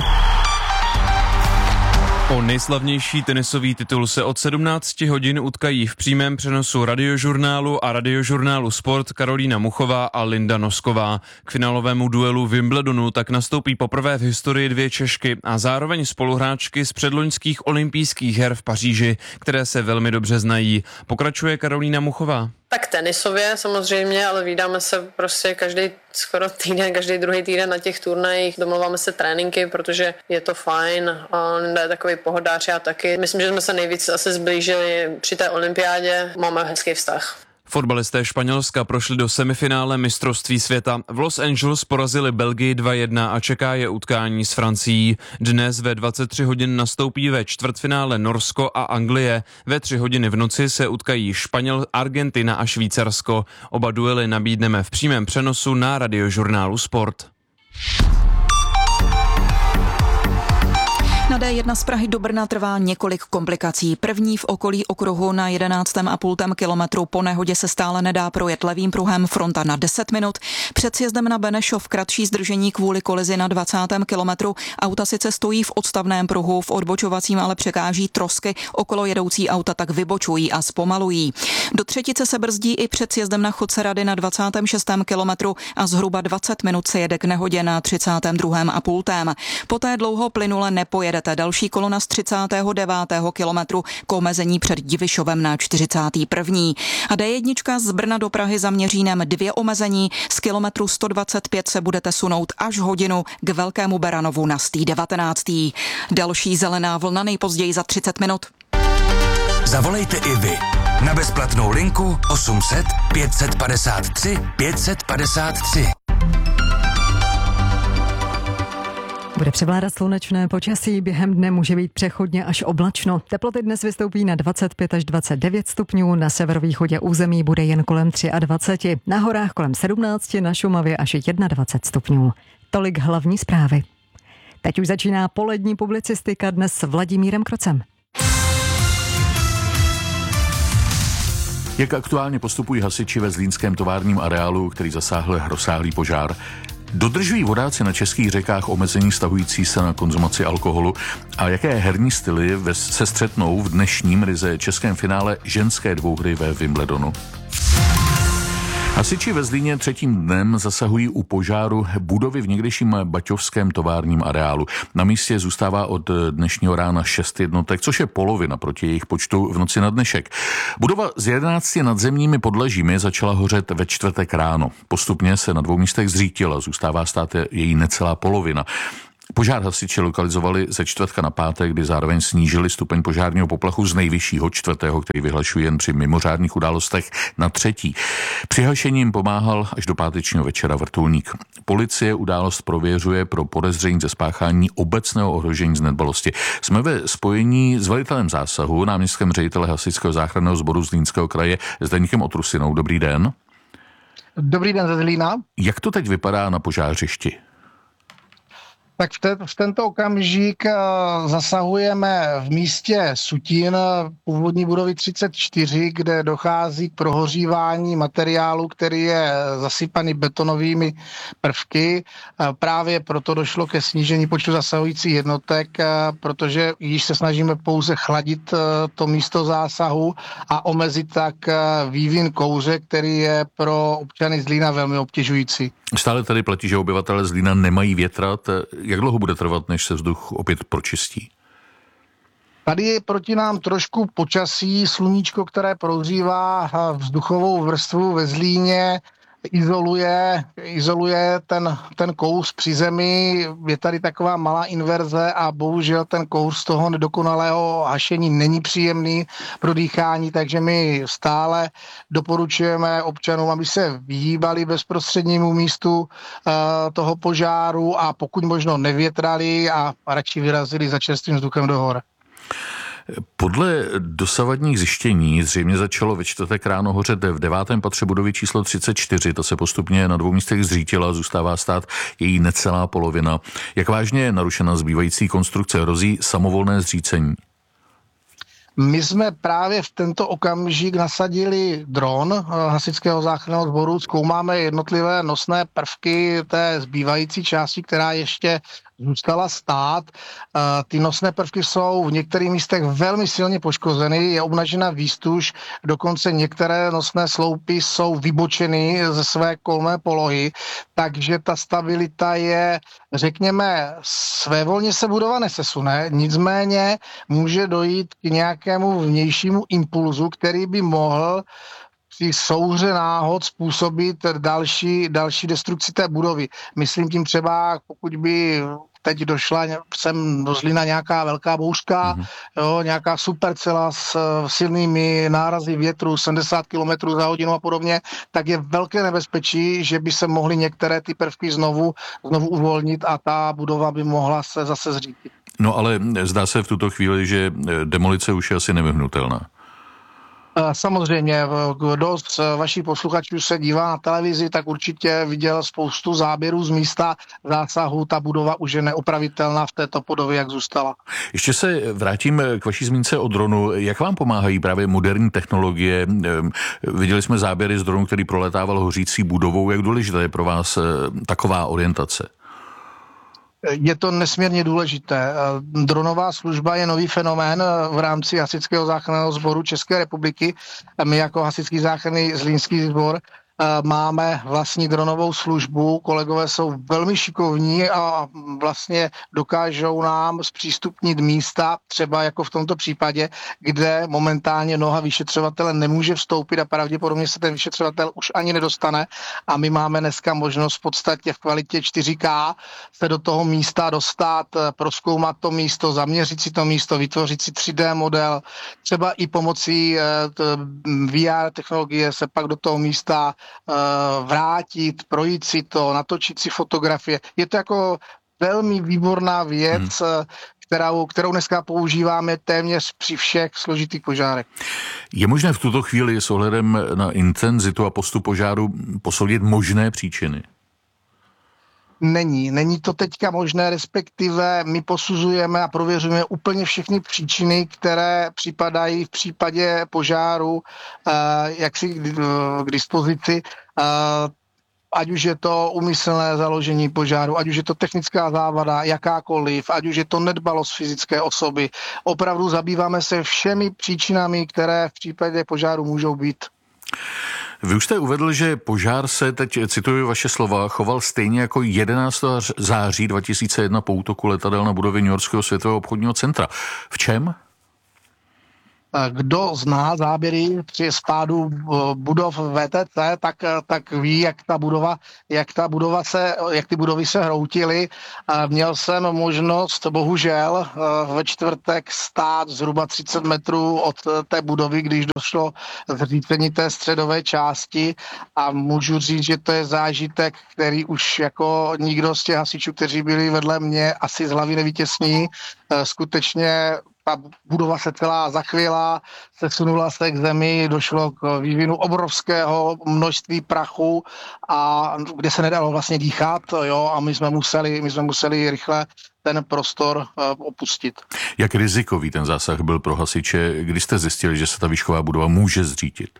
O nejslavnější tenisový titul se od sedmnácti hodin utkají v přímém přenosu Radiožurnálu a Radiožurnálu Sport Karolína Muchová a Linda Nosková. K finálovému duelu Wimbledonu tak nastoupí poprvé v historii dvě Češky a zároveň spoluhráčky z předloňských olympijských her v Paříži, které se velmi dobře znají. Pokračuje Karolína Muchová. Tak tenisově samozřejmě, ale vídáme se prostě každý skoro týden, každý druhý týden na těch turnajích, domluváme se tréninky, protože je to fajn a Linda je takový pohodář, já taky. Myslím, že jsme se nejvíc asi zblížili při té olympiádě, máme hezký vztah. Fotbalisté Španělska prošli do semifinále mistrovství světa. V Los Angeles porazili Belgii dva jedna a čeká je utkání s Francií. Dnes ve dvacet tři hodin nastoupí ve čtvrtfinále Norsko a Anglie. Ve tři hodiny v noci se utkají Španěl, Argentina a Švýcarsko. Oba duely nabídneme v přímém přenosu na Radiožurnálu Sport. Na D jedna z Prahy do Brna trvá několik komplikací. První v okolí okruhu na jedenáctém a půl kilometru. Po nehodě se stále nedá projet levým pruhem, fronta na deset minut. Před sjezdem na Benešov kratší zdržení kvůli kolizi na dvacátém kilometru. Auta sice stojí v odstavném pruhu, v odbočovacím ale překáží trosky. Okolo jedoucí auta tak vybočují a zpomalují. Do třetice se brzdí i před sjezdem na Chodce Rady na dvacátém šestém kilometru a zhruba dvacet minut se jede k nehodě na třicátém druhém a půl. Poté dlouho plynule nepojedete. Další kolona z třicátého devátého kilometru k omezení před Divišovem na čtyřicátém prvním A D jedna z Brna do Prahy za Měřínem dvě omezení. Z kilometru sto dvacet pět se budete sunout až hodinu k Velkému Beranovu na sto devatenáct. Další zelená vlna nejpozději za třicet minut. Zavolejte i vy na bezplatnou linku osm set pět set padesát tři pět set padesát tři. Bude převládat slunečné počasí, během dne může být přechodně až oblačno. Teploty dnes vystoupí na dvacet pět až dvacet devět stupňů, na severovýchodě území bude jen kolem dvacet tři, na horách kolem sedmnáct, na Šumavě až dvacet jedna stupňů. Tolik hlavní zprávy. Teď už začíná polední publicistika dnes s Vladimírem Krocem. Jak aktuálně postupují hasiči ve zlínském továrním areálu, který zasáhl rozsáhlý požár? Dodržují vodáci na českých řekách omezení stahující se na konzumaci alkoholu a jaké herní styly se střetnou v dnešním ryze českém finále ženské dvouhry ve Wimbledonu? Hasiči ve Zlíně třetím dnem zasahují u požáru budovy v někdejším baťovském továrním areálu. Na místě zůstává od dnešního rána šest jednotek, což je polovina proti jejich počtu v noci na dnešek. Budova s jedenácti nadzemními podlažími začala hořet ve čtvrtek ráno. Postupně se na dvou místech zřítila, zůstává stát její necelá polovina. Požár hasiči lokalizovali ze čtvrtka na pátek, kdy zároveň snížili stupeň požárního poplachu z nejvyššího čtvrtého, který vyhlašují jen při mimořádných událostech, na třetí. Při hašení jim pomáhal až do pátečního večera vrtulník. Policie událost prověřuje pro podezření ze spáchání obecného ohrožení z nedbalosti. Jsme ve spojení s velitelem zásahu, náměstkem ředitele Hasičského záchranného sboru Zlínského kraje Zdeňkem Otrusinou. Dobrý den. Dobrý den ze Zlína. Jak to teď vypadá na požářišti? Tak v, te, v tento okamžik uh, zasahujeme v místě Sutín, původní budovy třicet čtyři, kde dochází k prohořívání materiálu, který je zasypaný betonovými prvky. Uh, právě proto došlo ke snížení počtu zasahujících jednotek, uh, protože již se snažíme pouze chladit uh, to místo zásahu a omezit tak uh, vývin kouře, který je pro občany Zlína velmi obtěžující. Stále tady platí, že obyvatelé Zlína nemají větrat. Jak dlouho bude trvat, než se vzduch opět pročistí? Tady je proti nám trošku počasí, sluníčko, které prohřívá vzduchovou vrstvu ve Zlíně, izoluje, izoluje ten, ten kouř při zemi. Je tady taková malá inverze a bohužel ten kouř z toho nedokonalého hašení není příjemný pro dýchání, takže my stále doporučujeme občanům, aby se vyhýbali bezprostřednímu místu uh, toho požáru a pokud možno nevětrali a radši vyrazili za čerstvým vzduchem do hor. Podle dosavadních zjištění zřejmě začalo ve čtvrtek ráno hořet v devátém patře budovy číslo třicet čtyři. Ta se postupně na dvou místech zřítila, zůstává stát její necelá polovina. Jak vážně je narušena zbývající konstrukce? Hrozí samovolné zřícení? My jsme právě v tento okamžik nasadili dron Hasičského záchranného sboru, zkoumáme jednotlivé nosné prvky té zbývající části, která ještě zůstala stát. Ty nosné prvky jsou v některých místech velmi silně poškozeny, je obnažena výstuž, dokonce některé nosné sloupy jsou vybočeny ze své kolmé polohy, takže ta stabilita je, řekněme, svévolně se budova nesesune, nicméně může dojít k nějakému vnějšímu impulzu, který by mohl při souhře náhod způsobit další, další destrukci té budovy. Myslím tím třeba, pokud by teď došla sem do Zlína nějaká velká bouřka, mm-hmm. jo, nějaká supercela s silnými nárazy větru sedmdesát kilometrů za hodinu a podobně, tak je velké nebezpečí, že by se mohly některé ty prvky znovu, znovu uvolnit a ta budova by mohla se zase zřítit. No ale zdá se v tuto chvíli, že demolice už je asi nevyhnutelná. Samozřejmě, kdo z vašich posluchačů se dívá na televizi, tak určitě viděl spoustu záběrů z místa zásahu. Ta budova už je neopravitelná v této podobě, jak zůstala. Ještě se vrátím k vaší zmínce o dronu. Jak vám pomáhají právě moderní technologie? Viděli jsme záběry z dronu, který proletával hořící budovou. Jak důležitá je pro vás taková orientace? Je to nesmírně důležité. Dronová služba je nový fenomén v rámci Hasičského záchranného sboru České republiky. My jako Hasičský záchranný zlínský sbor máme vlastní dronovou službu, kolegové jsou velmi šikovní a vlastně dokážou nám zpřístupnit místa, třeba jako v tomto případě, kde momentálně noha vyšetřovatele nemůže vstoupit a pravděpodobně se ten vyšetřovatel už ani nedostane a my máme dneska možnost v podstatě v kvalitě čtyři ká se do toho místa dostat, prozkoumat to místo, zaměřit si to místo, vytvořit si tři dé model, třeba i pomocí vé er technologie se pak do toho místa vrátit, projít si to, natočit si fotografie. Je to jako velmi výborná věc, hmm. kterou, kterou dneska používáme téměř při všech složitých požárech. Je možné v tuto chvíli s ohledem na intenzitu a postup požáru posoudit možné příčiny? Není. Není to teďka možné, respektive my posuzujeme a prověřujeme úplně všechny příčiny, které připadají v případě požáru, jak si k dispozici, ať už je to úmyslné založení požáru, ať už je to technická závada, jakákoliv, ať už je to nedbalost fyzické osoby. Opravdu zabýváme se všemi příčinami, které v případě požáru můžou být. Vy už jste uvedl, že požár se, teď cituji vaše slova, choval stejně jako jedenáctého září dva tisíce jedna po útoku letadel na budovy Newyorského světového obchodního centra. V čem? Kdo zná záběry při spádu budov vé té cé, tak, tak ví, jak ta budova, jak ta budova se, jak ty budovy se hroutily. Měl jsem možnost, bohužel, ve čtvrtek stát zhruba třicet metrů od té budovy, když došlo k zřícení té středové části a můžu říct, že to je zážitek, který už jako nikdo z těch hasičů, kteří byli vedle mě, asi z hlavy nevytěsní. Skutečně ta budova se celá zachvěla, sesunula se k zemi, došlo k vývinu obrovského množství prachu, a kde se nedalo vlastně dýchat, jo, a my jsme museli, my jsme museli rychle ten prostor uh, opustit. Jak rizikový ten zásah byl pro hasiče, když jste zjistili, že se ta výšková budova může zřítit?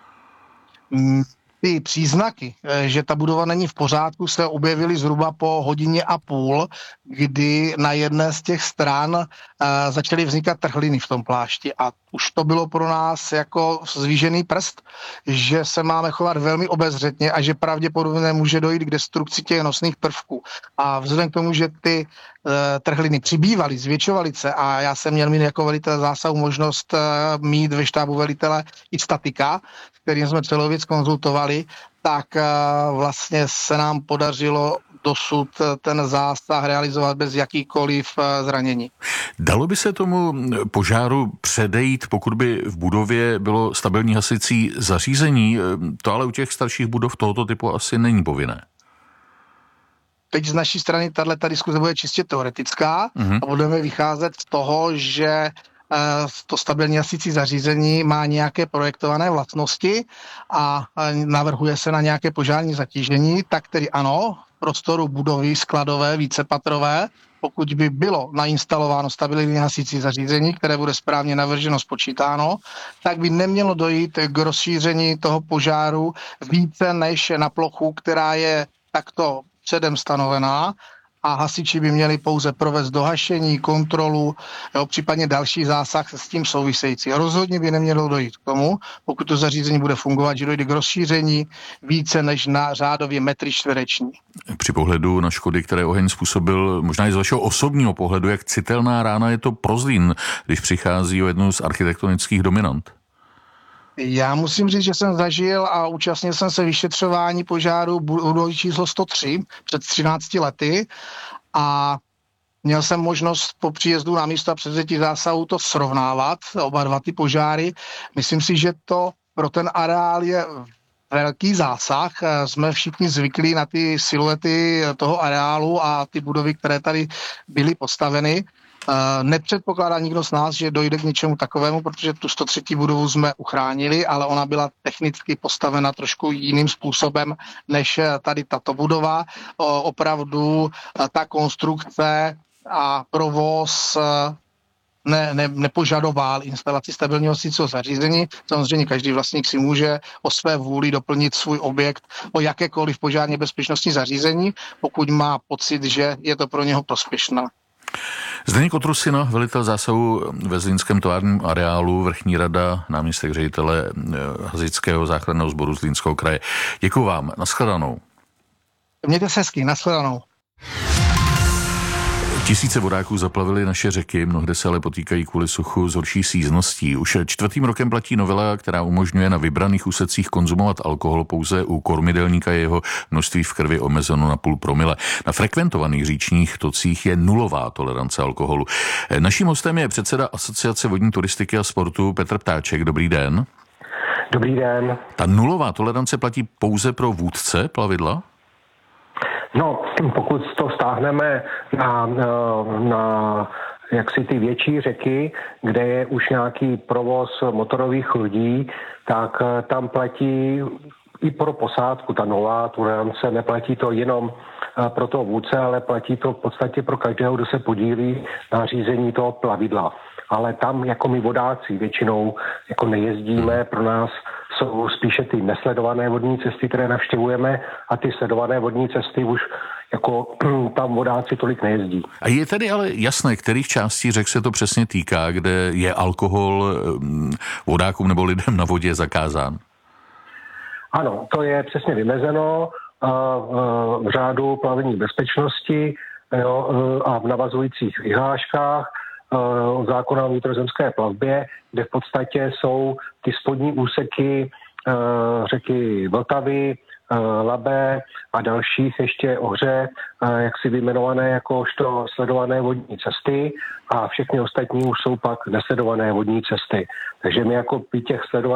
Mm. Ty příznaky, že ta budova není v pořádku, se objevily zhruba po hodině a půl, kdy na jedné z těch stran uh, začaly vznikat trhliny v tom plášti a už to bylo pro nás jako zvížený prst, že se máme chovat velmi obezřetně a že pravděpodobně může dojít k destrukci těch nosných prvků. A vzhledem k tomu, že ty uh, trhliny přibývaly, zvětšovaly se a já jsem měl mít jako velitel zásahu možnost uh, mít ve štábu velitele i statika, kterým jsme celou věc konzultovali, tak uh, vlastně se nám podařilo dosud ten zásah realizovat bez jakýkoliv zranění. Dalo by se tomu požáru předejít, pokud by v budově bylo stabilní hasicí zařízení? To ale u těch starších budov tohoto typu asi není povinné. Teď z naší strany tato diskuze bude čistě teoretická mm-hmm. a budeme vycházet z toho, že to stabilní hasicí zařízení má nějaké projektované vlastnosti a navrhuje se na nějaké požární zatížení, tak tedy ano, v prostoru budovy skladové, vícepatrové, pokud by bylo nainstalováno stabilní hasicí zařízení, které bude správně navrženo, spočítáno, tak by nemělo dojít k rozšíření toho požáru více než na plochu, která je takto předem stanovená, a hasiči by měli pouze provést dohašení, kontrolu, jo, případně další zásah s tím související. Rozhodně by nemělo dojít k tomu, pokud to zařízení bude fungovat, že dojde k rozšíření více než na řádově metry čtvereční. Při pohledu na škody, které oheň způsobil, možná i z vašeho osobního pohledu, jak citelná rána je to pro Zlín, když přichází o jednu z architektonických dominant? Já musím říct, že jsem zažil a účastnil jsem se vyšetřování požáru budovy číslo sto tři před třinácti lety a měl jsem možnost po příjezdu na místo a převzetí zásahu to srovnávat, oba dva ty požáry. Myslím si, že to pro ten areál je velký zásah. Jsme všichni zvyklí na ty siluety toho areálu a ty budovy, které tady byly postaveny. Nepředpokládá nikdo z nás, že dojde k něčemu takovému, protože tu sto třetí budovu jsme uchránili, ale ona byla technicky postavena trošku jiným způsobem než tady tato budova. Opravdu ta konstrukce a provoz Ne, ne, nepožadoval instalaci stabilního osvětlicího zařízení. Samozřejmě každý vlastník si může o své vůli doplnit svůj objekt o jakékoliv požárně bezpečnostní zařízení, pokud má pocit, že je to pro něho prospěšné. Zdeněk Otrusina, velitel zásahu ve zlínském továrním areálu, vrchní rada, náměstek ředitele Hasičského záchranného sboru Zlínského kraje. Děkuji vám, nashledanou. Mějte se hezky, nashledanou. Tisíce vodáků zaplavily naše řeky, mnohde se ale potýkají kvůli suchu s horší sízností. Už čtvrtým rokem platí novela, která umožňuje na vybraných úsecích konzumovat alkohol pouze u kormidelníka, jeho množství v krvi omezeno na půl promile. Na frekventovaných říčních tocích je nulová tolerance alkoholu. Naším hostem je předseda Asociace vodní turistiky a sportu Petr Ptáček. Dobrý den. Dobrý den. Ta nulová tolerance platí pouze pro vůdce plavidla? No, pokud to vztáhneme na, na jaksi ty větší řeky, kde je už nějaký provoz motorových lodí, tak tam platí i pro posádku ta nová tolerance. Neplatí to jenom pro toho vůdce, ale platí to v podstatě pro každého, kdo se podílí na řízení toho plavidla. Ale tam jako my vodáci většinou jako nejezdíme, pro nás jsou spíše ty nesledované vodní cesty, které navštěvujeme, a ty sledované vodní cesty už jako tam vodáci tolik nejezdí. A je tedy ale jasné, kterých částí řek se to přesně týká, kde je alkohol vodákům nebo lidem na vodě zakázán? Ano, to je přesně vymezeno v řádu plavební bezpečnosti a v navazujících vyhláškách zákona o vnitrozemské plavbě, kde v podstatě jsou ty spodní úseky řeky Vltavy, Labe a dalších ještě Ohře, jak si vyjmenované jakožto sledované vodní cesty, a všechny ostatní už jsou pak nesledované vodní cesty. Takže my jako by těch sledovaných